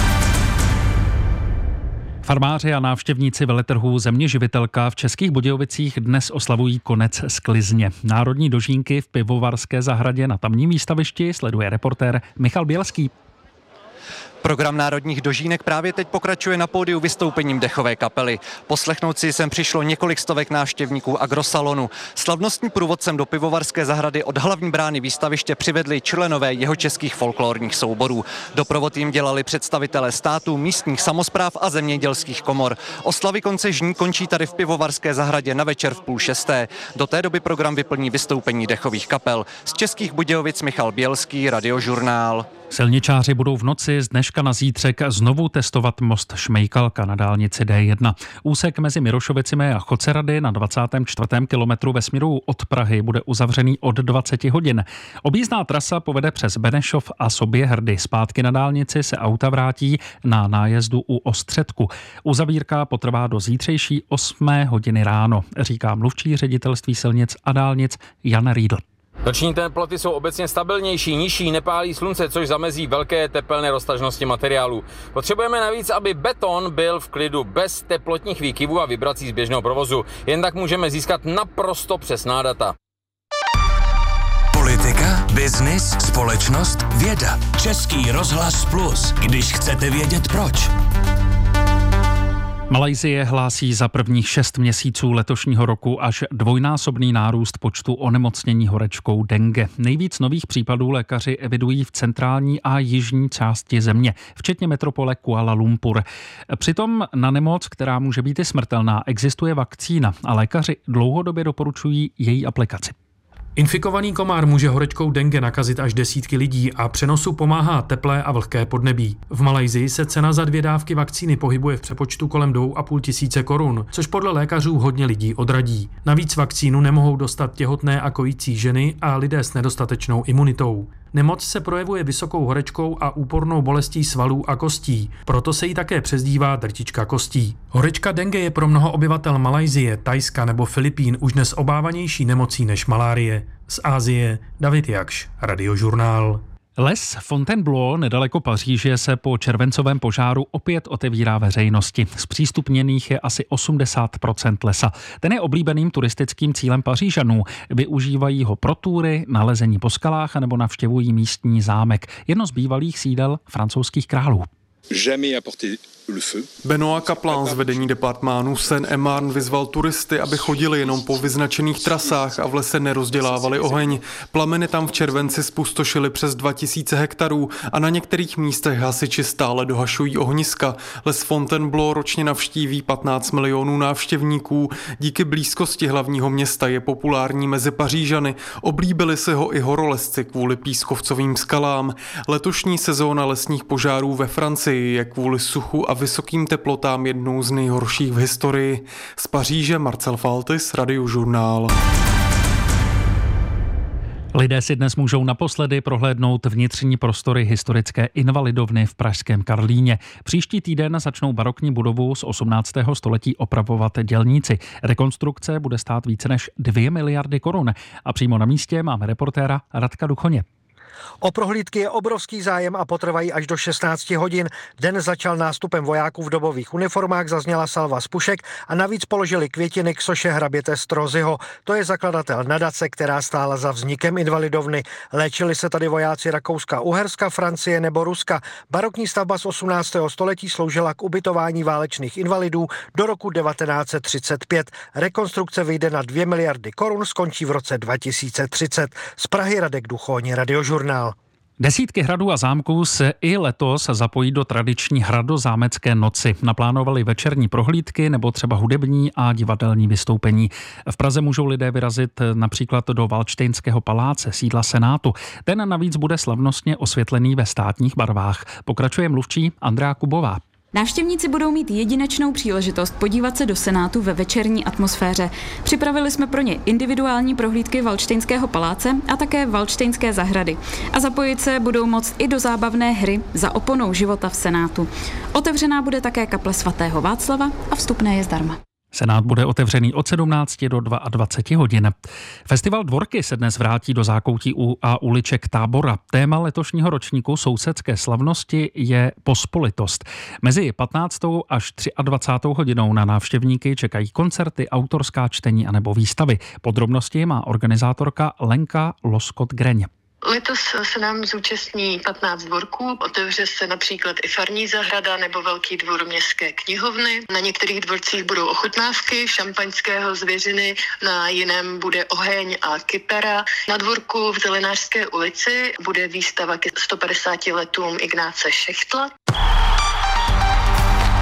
Farmáři a návštěvníci veletrhů Země živitelka v Českých Budějovicích dnes oslavují konec sklizně. Národní dožínky v Pivovarské zahradě na tamním výstavišti sleduje reportér Michal Bělský. Program národních dožínek právě teď pokračuje na pódiu vystoupením dechové kapely. Poslechnout si sem přišlo několik stovek návštěvníků agrosalonu. Slavnostní průvodcem do Pivovarské zahrady od hlavní brány výstaviště přivedli členové jihočeských folklorních souborů. Doprovod jim dělali představitelé států, místních samospráv a zemědělských komor. Oslavy konce žní končí tady v Pivovarské zahradě na večer v půl šesté. Do té doby program vyplní vystoupení dechových kapel. Z Českých Budějovic Michal Bělský, Radiožurnál. Silničáři budou v noci z dneška na zítřek znovu testovat most Šmejkalka na dálnici D jedna. Úsek mezi Mirošovicemi a Chocerady na dvacátém čtvrtém kilometru ve směru od Prahy bude uzavřený od dvacet hodin. Objízdná trasa povede přes Benešov a Soběhrdy. Zpátky na dálnici se auta vrátí na nájezdu u Ostředku. Uzavírka potrvá do zítřejší osmé hodiny ráno, říká mluvčí ředitelství silnic a dálnic Jan Riedl. Noční teploty jsou obecně stabilnější, nižší, nepálí slunce, což zamezí velké tepelné roztažnosti materiálu. Potřebujeme navíc, aby beton byl v klidu bez teplotních výkyvů a vibrací z běžného provozu. Jen tak můžeme získat naprosto přesná data. Politika, biznis, společnost, věda. Český rozhlas Plus, když chcete vědět proč. Malajsie hlásí za prvních šest měsíců letošního roku až dvojnásobný nárůst počtu onemocnění horečkou dengue. Nejvíc nových případů lékaři evidují v centrální a jižní části země, včetně metropole Kuala Lumpur. Přitom na nemoc, která může být i smrtelná, existuje vakcína a lékaři dlouhodobě doporučují její aplikaci. Infikovaný komár může horečkou dengue nakazit až desítky lidí a přenosu pomáhá teplé a vlhké podnebí. V Malajsii se cena za dvě dávky vakcíny pohybuje v přepočtu kolem dvou a půl tisíce korun, což podle lékařů hodně lidí odradí. Navíc vakcínu nemohou dostat těhotné a kojící ženy a lidé s nedostatečnou imunitou. Nemoc se projevuje vysokou horečkou a úpornou bolestí svalů a kostí, proto se jí také přezdívá drtička kostí. Horečka dengue je pro mnoho obyvatel Malajsie, Thajska nebo Filipín už dnes obávanější nemocí než malárie. Z Asie David Jakš, Radiožurnál. Les Fontainebleau nedaleko Paříže se po červencovém požáru opět otevírá veřejnosti. Zpřístupněných je asi osmdesát procent lesa. Ten je oblíbeným turistickým cílem Pařížanů. Využívají ho pro túry, nalezení po skalách anebo navštěvují místní zámek, jedno z bývalých sídel francouzských králů. Benoît Kaplan z vedení departmánu Seine-et-Marne vyzval turisty, aby chodili jenom po vyznačených trasách a v lese nerozdělávali oheň. Plameny tam v červenci spustošily přes dva tisíce hektarů a na některých místech hasiči stále dohašují ohniska. Les Fontainebleau ročně navštíví patnáct milionů návštěvníků. Díky blízkosti hlavního města je populární mezi Pařížany. Oblíbili si ho i horolezci kvůli pískovcovým skalám. Letošní sezóna lesních požárů ve Francii je kvůli suchu a vysokým teplotám jednou z nejhorších v historii. Z Paříže Marcel Faltis, Radiožurnál. Lidé si dnes můžou naposledy prohlédnout vnitřní prostory historické invalidovny v pražském Karlíně. Příští týden začnou barokní budovu z osmnáctého století opravovat dělníci. Rekonstrukce bude stát více než dvě miliardy korun. A přímo na místě máme reportéra Radka Duchoně. O prohlídky je obrovský zájem a potrvají až do šestnáct hodin. Den začal nástupem vojáků v dobových uniformách, zazněla salva z pušek a navíc položili květiny k soše hraběte Strozyho. To je zakladatel nadace, která stála za vznikem invalidovny. Léčili se tady vojáci Rakouska, Uherska, Francie nebo Ruska. Barokní stavba z osmnáctého století sloužila k ubytování válečných invalidů do roku devatenáct set třicet pět. Rekonstrukce vyjde na dvě miliardy korun, skončí v roce dva tisíce třicet. Z Prahy Radek Duchoň, Radiožurnál. Desítky hradů a zámků se i letos zapojí do tradiční hradozámecké noci. Naplánovali večerní prohlídky nebo třeba hudební a divadelní vystoupení. V Praze můžou lidé vyrazit například do Valdštejnského paláce, sídla Senátu. Ten navíc bude slavnostně osvětlený ve státních barvách. Pokračuje mluvčí Andrea Kubová. Návštěvníci budou mít jedinečnou příležitost podívat se do Senátu ve večerní atmosféře. Připravili jsme pro ně individuální prohlídky Valdštejnského paláce a také Valdštejnské zahrady. A zapojit se budou moct i do zábavné hry Za oponou života v Senátu. Otevřená bude také kaple svatého Václava a vstupné je zdarma. Senát bude otevřený od sedmnácti do dvaceti dvou hodin. Festival Dvorky se dnes vrátí do zákoutí a uliček Tábora. Téma letošního ročníku sousedské slavnosti je pospolitost. Mezi patnáctou až dvacátou třetí hodinou na návštěvníky čekají koncerty, autorská čtení anebo výstavy. Podrobnosti má organizátorka Lenka Loskot-Greň. Letos se nám zúčastní patnáct dvorků, otevře se například i farní zahrada nebo velký dvůr městské knihovny. Na některých dvorcích budou ochutnávky šampaňského zvěřiny, na jiném bude oheň a kypara. Na dvorku v Zelenářské ulici bude výstava ke sto padesáti letům Ignáce Šechtla.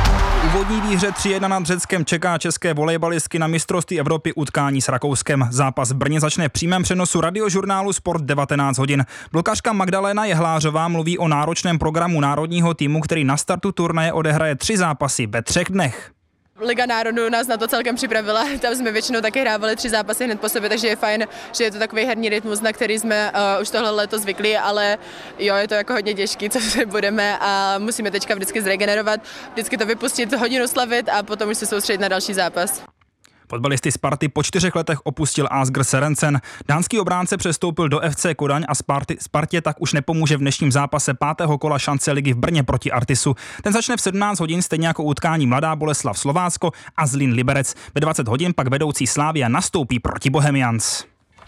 úvodní výhře tři jedna nad Řeckem čeká české volejbalistky na mistrovství Evropy utkání s Rakouskem. Zápas v Brně začne v přímém přenosu radiožurnálu Sport devatenáct hodin. Blokařka Magdalena Jehlářová mluví o náročném programu národního týmu, který na startu turnaje odehraje tři zápasy ve třech dnech. Liga národů nás na to celkem připravila, tam jsme většinou také hrávali tři zápasy hned po sobě, takže je fajn, že je to takový herní rytmus, na který jsme uh, už tohle léto zvyklí, ale jo, je to jako hodně těžký, co se budeme a musíme teďka vždycky zregenerovat, vždycky to vypustit, hodinu slavit a potom už se soustředit na další zápas. Fotbalisty Sparty po čtyřech letech opustil Asger Serencen. Dánský obránce přestoupil do F C Kodaň a Sparty, Spartě tak už nepomůže v dnešním zápase pátého kola šance ligy v Brně proti Artisu. Ten začne v sedmnáct hodin, stejně jako utkání Mladá Boleslav Slovácko a Zlín Liberec. Ve dvacet hodin pak vedoucí Slavia nastoupí proti Bohemians.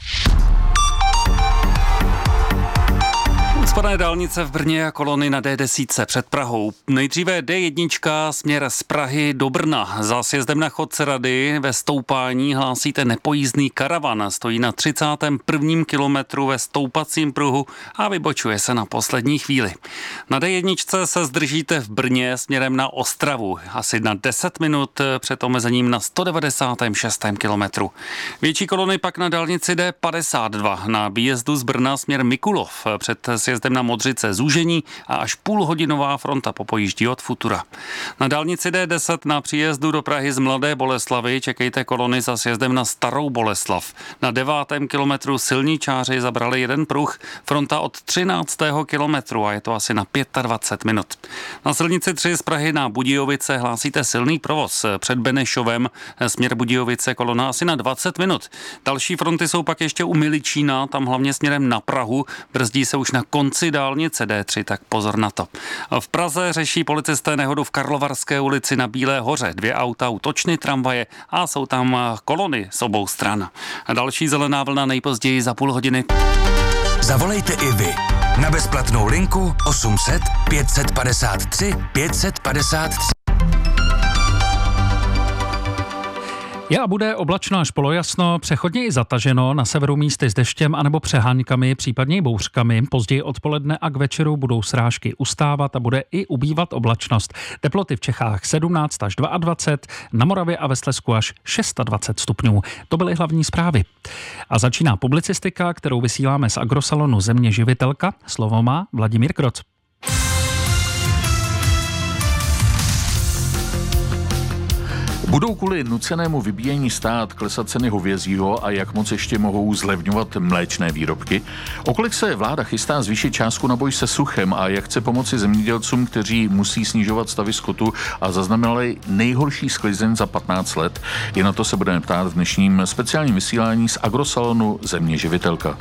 Spadné dálnice v Brně a kolony na D deset před Prahou. Nejdříve D jedna směr z Prahy do Brna. Za sjezdem na Chodce Rady ve stoupání hlásíte nepojízdný karavan. Stojí na třicátém prvním kilometru ve stoupacím pruhu a vybočuje se na poslední chvíli. Na D jedna se zdržíte v Brně směrem na Ostravu. Asi na deset minut před omezením na sto devadesátém šestém kilometru. Větší kolony pak na dálnici D padesát dva na výjezdu z Brna směr Mikulov. Před sjezdem na Modřice zúžení a až půlhodinová fronta popojíždí od Futura. Na dálnici D deset na příjezdu do Prahy z Mladé Boleslavy čekejte kolony za sjezdem na Starou Boleslav. Na devátém kilometru silničáři zabrali jeden pruh, fronta od třináctého kilometru a je to asi na dvacet pět minut. Na silnici tři z Prahy na Budějovice hlásíte silný provoz před Benešovem, směr Budějovice kolona asi na dvacet minut. Další fronty jsou pak ještě u Miličína, tam hlavně směrem na Prahu, brzdí se už na konci dálnice D tři, tak pozor na to. V Praze řeší policisté nehodu v Karlovarské ulici na Bílé hoře. Dvě auta útočny tramvaje a jsou tam kolony z obou stran. A další zelená vlna nejpozději za půl hodiny. Zavolejte i vy na bezplatnou linku osm set pět set padesát tři pět set padesát tři. Je a bude oblačno až polojasno, přechodně i zataženo, na severu místy s deštěm anebo přeháňkami, případně i bouřkami. Později odpoledne a k večeru budou srážky ustávat a bude i ubývat oblačnost. Teploty v Čechách sedmnáct až dvacet dva, na Moravě a ve Slezsku až dvacet šest stupňů. To byly hlavní zprávy. A začíná publicistika, kterou vysíláme z agrosalonu Země živitelka. Slovo má Vladimír Kroc. Budou kvůli nucenému vybíjení stát klesat ceny hovězího a jak moc ještě mohou zlevňovat mléčné výrobky? O kolik se vláda chystá zvýšit částku na boj se suchem a jak chce pomoci zemědělcům, kteří musí snižovat stavy skotu a zaznamenali nejhorší sklizeň za patnáct let? I na to se budeme ptát v dnešním speciálním vysílání z agrosalonu Země živitelka.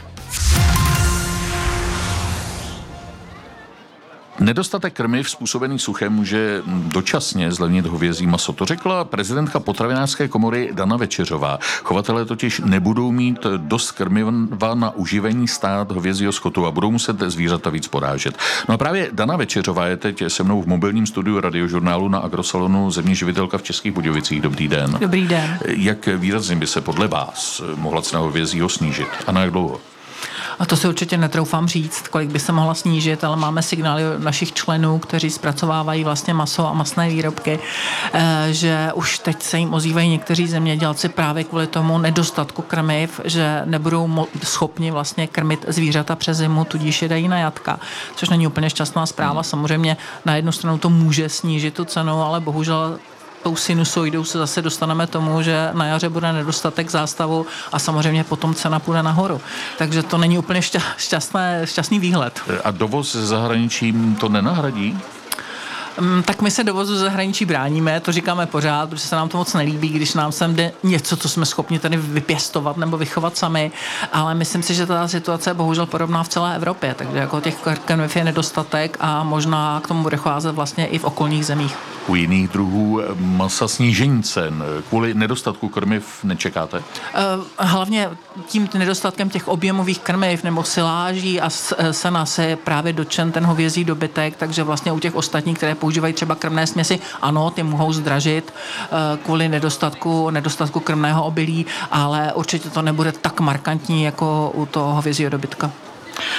Nedostatek krmiv způsobený suchem může dočasně zlevnit hovězí maso. To řekla prezidentka potravinářské komory Dana Večeřová. Chovatelé totiž nebudou mít dost krmiva na uživení stát hovězího skotu a budou muset zvířata víc porážet. No a právě Dana Večeřová je teď se mnou v mobilním studiu radiožurnálu na agrosalonu Země živitelka v Českých Budějovicích. Dobrý den. Dobrý den. Jak výrazně by se podle vás mohla cena hovězího snížit a na jak dlouho? A to si určitě netroufám říct, kolik by se mohla snížit, ale máme signály našich členů, kteří zpracovávají vlastně maso a masné výrobky, že už teď se jim ozývají někteří zemědělci právě kvůli tomu nedostatku krmiv, že nebudou schopni vlastně krmit zvířata přes zimu, tudíž je dají na jatka, což není úplně šťastná zpráva. Samozřejmě na jednu stranu to může snížit tu cenu, ale bohužel tou sinusoidou se zase dostaneme tomu, že na jaře bude nedostatek zástavu a samozřejmě potom cena půjde nahoru. Takže to není úplně šťastné, šťastný výhled. A dovoz ze zahraničí to nenahradí? Tak my se dovozu zahraničí bráníme, to říkáme pořád, protože se nám to moc nelíbí, když nám sem jde něco, co jsme schopni tady vypěstovat nebo vychovat sami, ale myslím si, že ta situace je bohužel podobná v celé Evropě, takže jako těch krmiv je nedostatek a možná k tomu bude cházet vlastně i v okolních zemích. U jiných druhů masa snížení cen kvůli nedostatku krmiv nečekáte? Hlavně tím nedostatkem těch objemových krmiv nebo siláží a sena se je právě dotčen ten hovězí dobytek, takže vlastně u těch ostatních, které používají třeba krmné směsi, ano, ty mohou zdražit kvůli nedostatku, nedostatku krmného obilí, ale určitě to nebude tak markantní jako u toho hovězího dobytka.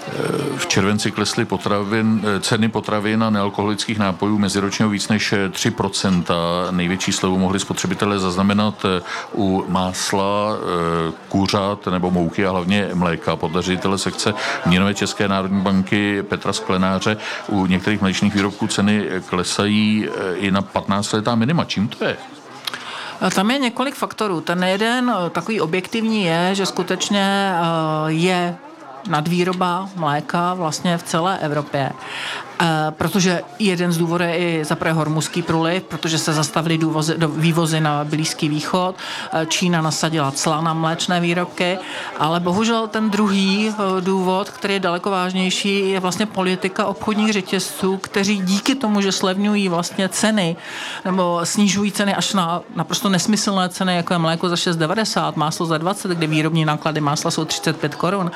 V červenci klesly potravin, ceny potravin a nealkoholických nápojů meziročně o víc než tři procenta. Největší slevu mohli spotřebitelé zaznamenat u másla, kuřat nebo mouky a hlavně mléka. Podle ředitele sekce měnové České národní banky Petra Sklenáře u některých mléčných výrobků ceny klesají i na patnáctiletá minima. Čím to je? Tam je několik faktorů. Ten jeden takový objektivní je, že skutečně je nadvýroba mléka vlastně v celé Evropě. E, protože jeden z důvodů je i zaprvé hormuzský průliv, protože se zastavily důvozy, do, vývozy na Blízký východ, e, Čína nasadila cla na mléčné výrobky, ale bohužel ten druhý e, důvod, který je daleko vážnější, je vlastně politika obchodních řetězců, kteří díky tomu, že slevňují vlastně ceny nebo snižují ceny až na naprosto nesmyslné ceny, jako je mléko za šest devadesát, máslo za dvacet, kde výrobní náklady másla jsou třicet pět korun,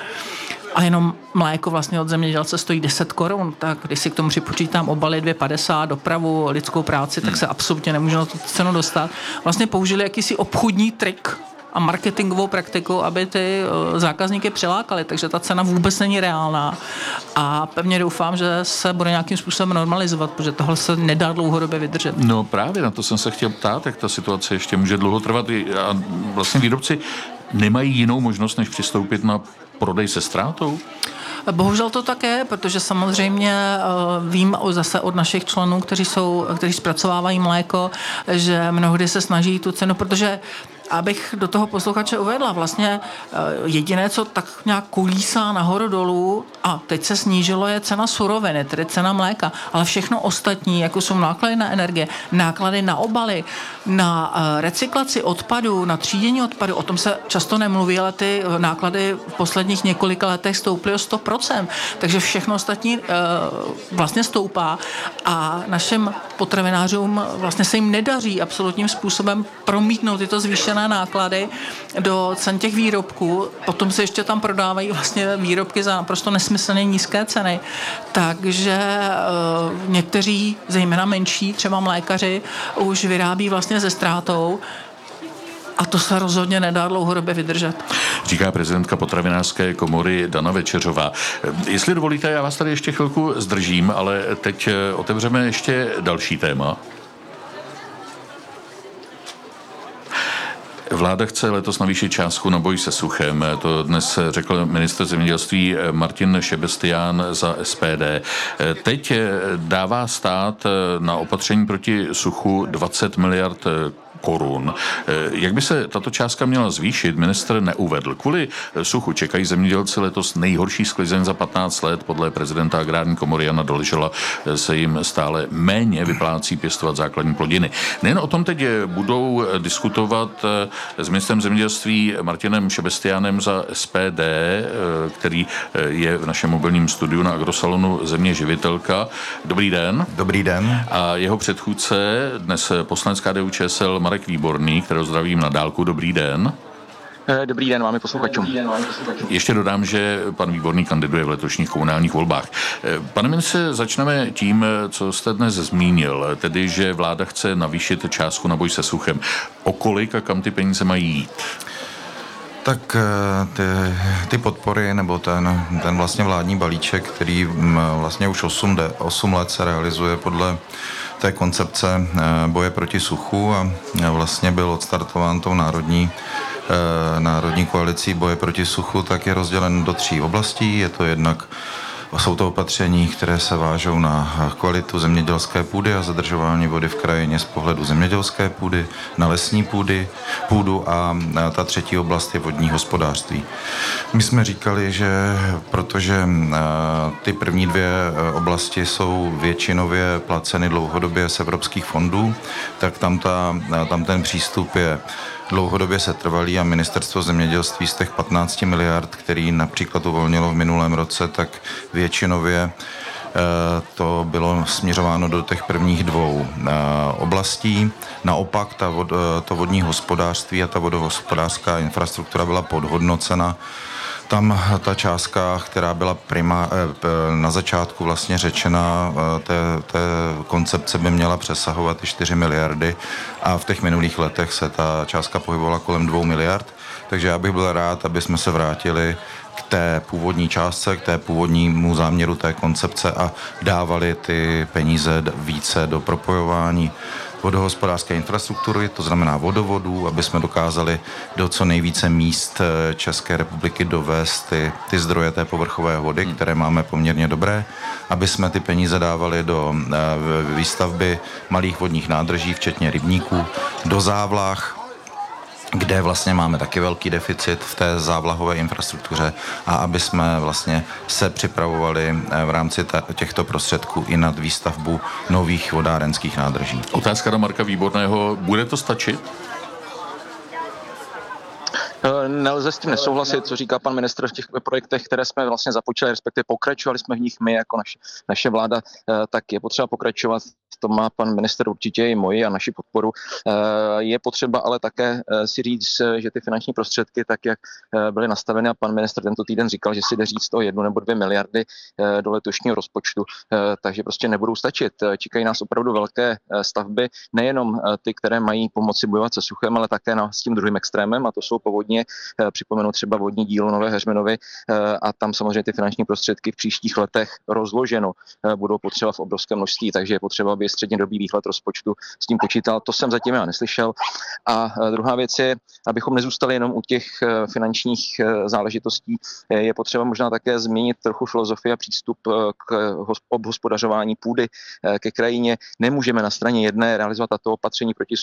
a jenom mléko vlastně od zemědělce stojí deset korun, tak když si k tomu připočítám obaly dvě padesát, dopravu, lidskou práci, tak se absolutně nemůže na tu cenu dostat. Vlastně použili jakýsi obchodní trik a marketingovou praktiku, aby ty zákazníky přilákali, takže ta cena vůbec není reálná a pevně doufám, že se bude nějakým způsobem normalizovat, protože tohle se nedá dlouhodobě vydržet. No právě na to jsem se chtěl ptát, jak ta situace ještě může dlouho trvat a vlastně výrobci nemají jinou možnost, než přistoupit na prodej se ztrátou? Bohužel to také, protože samozřejmě vím zase od našich členů, kteří jsou, kteří zpracovávají mléko, že mnohdy se snaží tu cenu, protože abych do toho posluchače uvedla, vlastně jediné, co tak nějak kulísá nahoru dolů a teď se snížilo, je cena suroviny, tedy cena mléka, ale všechno ostatní, jako jsou náklady na energie, náklady na obaly, na recyklaci odpadů, na třídění odpadů, o tom se často nemluví, ale ty náklady v posledních několika letech stouply o sto procent, takže všechno ostatní vlastně stoupá a našim potravinářům vlastně se jim nedaří absolutním způsobem promítnout tyto zvýšené náklady do cen těch výrobků. Potom se ještě tam prodávají vlastně výrobky za naprosto nesmyslně nízké ceny. Takže e, někteří, zejména menší, třeba mlékaři, už vyrábí vlastně se ztrátou. A to se rozhodně nedá dlouhodobě vydržet. Říká prezidentka potravinářské komory Dana Večeřová. Jestli dovolíte, já vás tady ještě chvilku zdržím, ale teď otevřeme ještě další téma. Vláda chce letos navýšit částku na boj se suchem. To dnes řekl ministr zemědělství Martin Šebestián za S P D. Teď dává stát na opatření proti suchu dvacet miliard korun. Jak by se tato částka měla zvýšit, ministr neuvedl. Kvůli suchu čekají zemědělci letos nejhorší sklizeň za patnáct let. Podle prezidenta agrární komory Jana Doležela se jim stále méně vyplácí pěstovat základní plodiny. Nejen o tom teď budou diskutovat s ministrem zemědělství Martinem Šebestiánem za S P D, který je v našem mobilním studiu na Agrosalonu Země živitelka. Dobrý den. Dobrý den. A jeho předchůdce, dnes poslanec K D U Č S L Marek Výborný, kterého zdravím na dálku. Dobrý den. Dobrý den vám i posluchačům. Ještě dodám, že pan Výborný kandiduje v letošních komunálních volbách. Pane ministře, začneme tím, co jste dnes zmínil, tedy, že vláda chce navýšit částku na boj se suchem. O kolik a kam ty peníze mají jít? Tak ty, ty podpory, nebo ten, ten vlastně vládní balíček, který vlastně už osm let se realizuje podle té koncepce boje proti suchu a vlastně byl odstartován tou národní, národní koalicí boje proti suchu, tak je rozdělen do tří oblastí. Je to jednak Jsou to opatření, které se vážou na kvalitu zemědělské půdy a zadržování vody v krajině z pohledu zemědělské půdy, na lesní půdy, půdu a ta třetí oblast je vodní hospodářství. My jsme říkali, že protože ty první dvě oblasti jsou většinově placeny dlouhodobě z evropských fondů, tak tam, ta, tam ten přístup je dlouhodobě setrvalý a ministerstvo zemědělství z těch patnácti miliard, který například uvolnilo v minulém roce, tak většinově to bylo směřováno do těch prvních dvou oblastí. Naopak ta vod, to vodní hospodářství a ta vodohospodářská infrastruktura byla podhodnocena, Tam ta částka, která byla prima, na začátku vlastně řečena, té, té koncepce by měla přesahovat i čtyři miliardy a v těch minulých letech se ta částka pohybovala kolem dvou miliard, takže já bych byl rád, aby jsme se vrátili k té původní částce, k té původnímu záměru té koncepce a dávali ty peníze více do propojování vodohospodářské infrastruktury, to znamená vodovodů, aby jsme dokázali do co nejvíce míst České republiky dovést ty, ty zdroje té povrchové vody, které máme poměrně dobré, aby jsme ty peníze dávali do výstavby malých vodních nádrží, včetně rybníků, do závlah, kde vlastně máme taky velký deficit v té závlahové infrastruktuře a aby jsme vlastně se připravovali v rámci těchto prostředků i nad výstavbu nových vodárenských nádrží. Otázka na Marka Výborného. Bude to stačit? Nelze s tím nesouhlasit, co říká pan ministr v těch projektech, které jsme vlastně započali, respektive pokračovali jsme v nich my jako naše, naše vláda, tak je potřeba pokračovat. To má pan ministr určitě i moji a naši podporu. Je potřeba ale také si říct, že ty finanční prostředky, tak jak byly nastaveny, a pan ministr tento týden říkal, že si jde říct o jednu nebo dvě miliardy do letošního rozpočtu, takže prostě nebudou stačit. Čekají nás opravdu velké stavby, nejenom ty, které mají pomoci bojovat se suchem, ale také s tím druhým extrémem, a to jsou povodně. Připomenu třeba vodní dílo Nové Heřminovy a tam samozřejmě ty finanční prostředky v příštích letech rozloženo budou potřeba v obrovském množství, takže je potřeba, aby střednědobý výhled rozpočtu s tím počítal. To jsem zatím já neslyšel. A druhá věc je, abychom nezůstali jenom u těch finančních záležitostí, je potřeba možná také změnit trochu filozofii a přístup k obhospodařování půdy, ke krajině. Nemůžeme na straně jedné realizovat tato opatření proti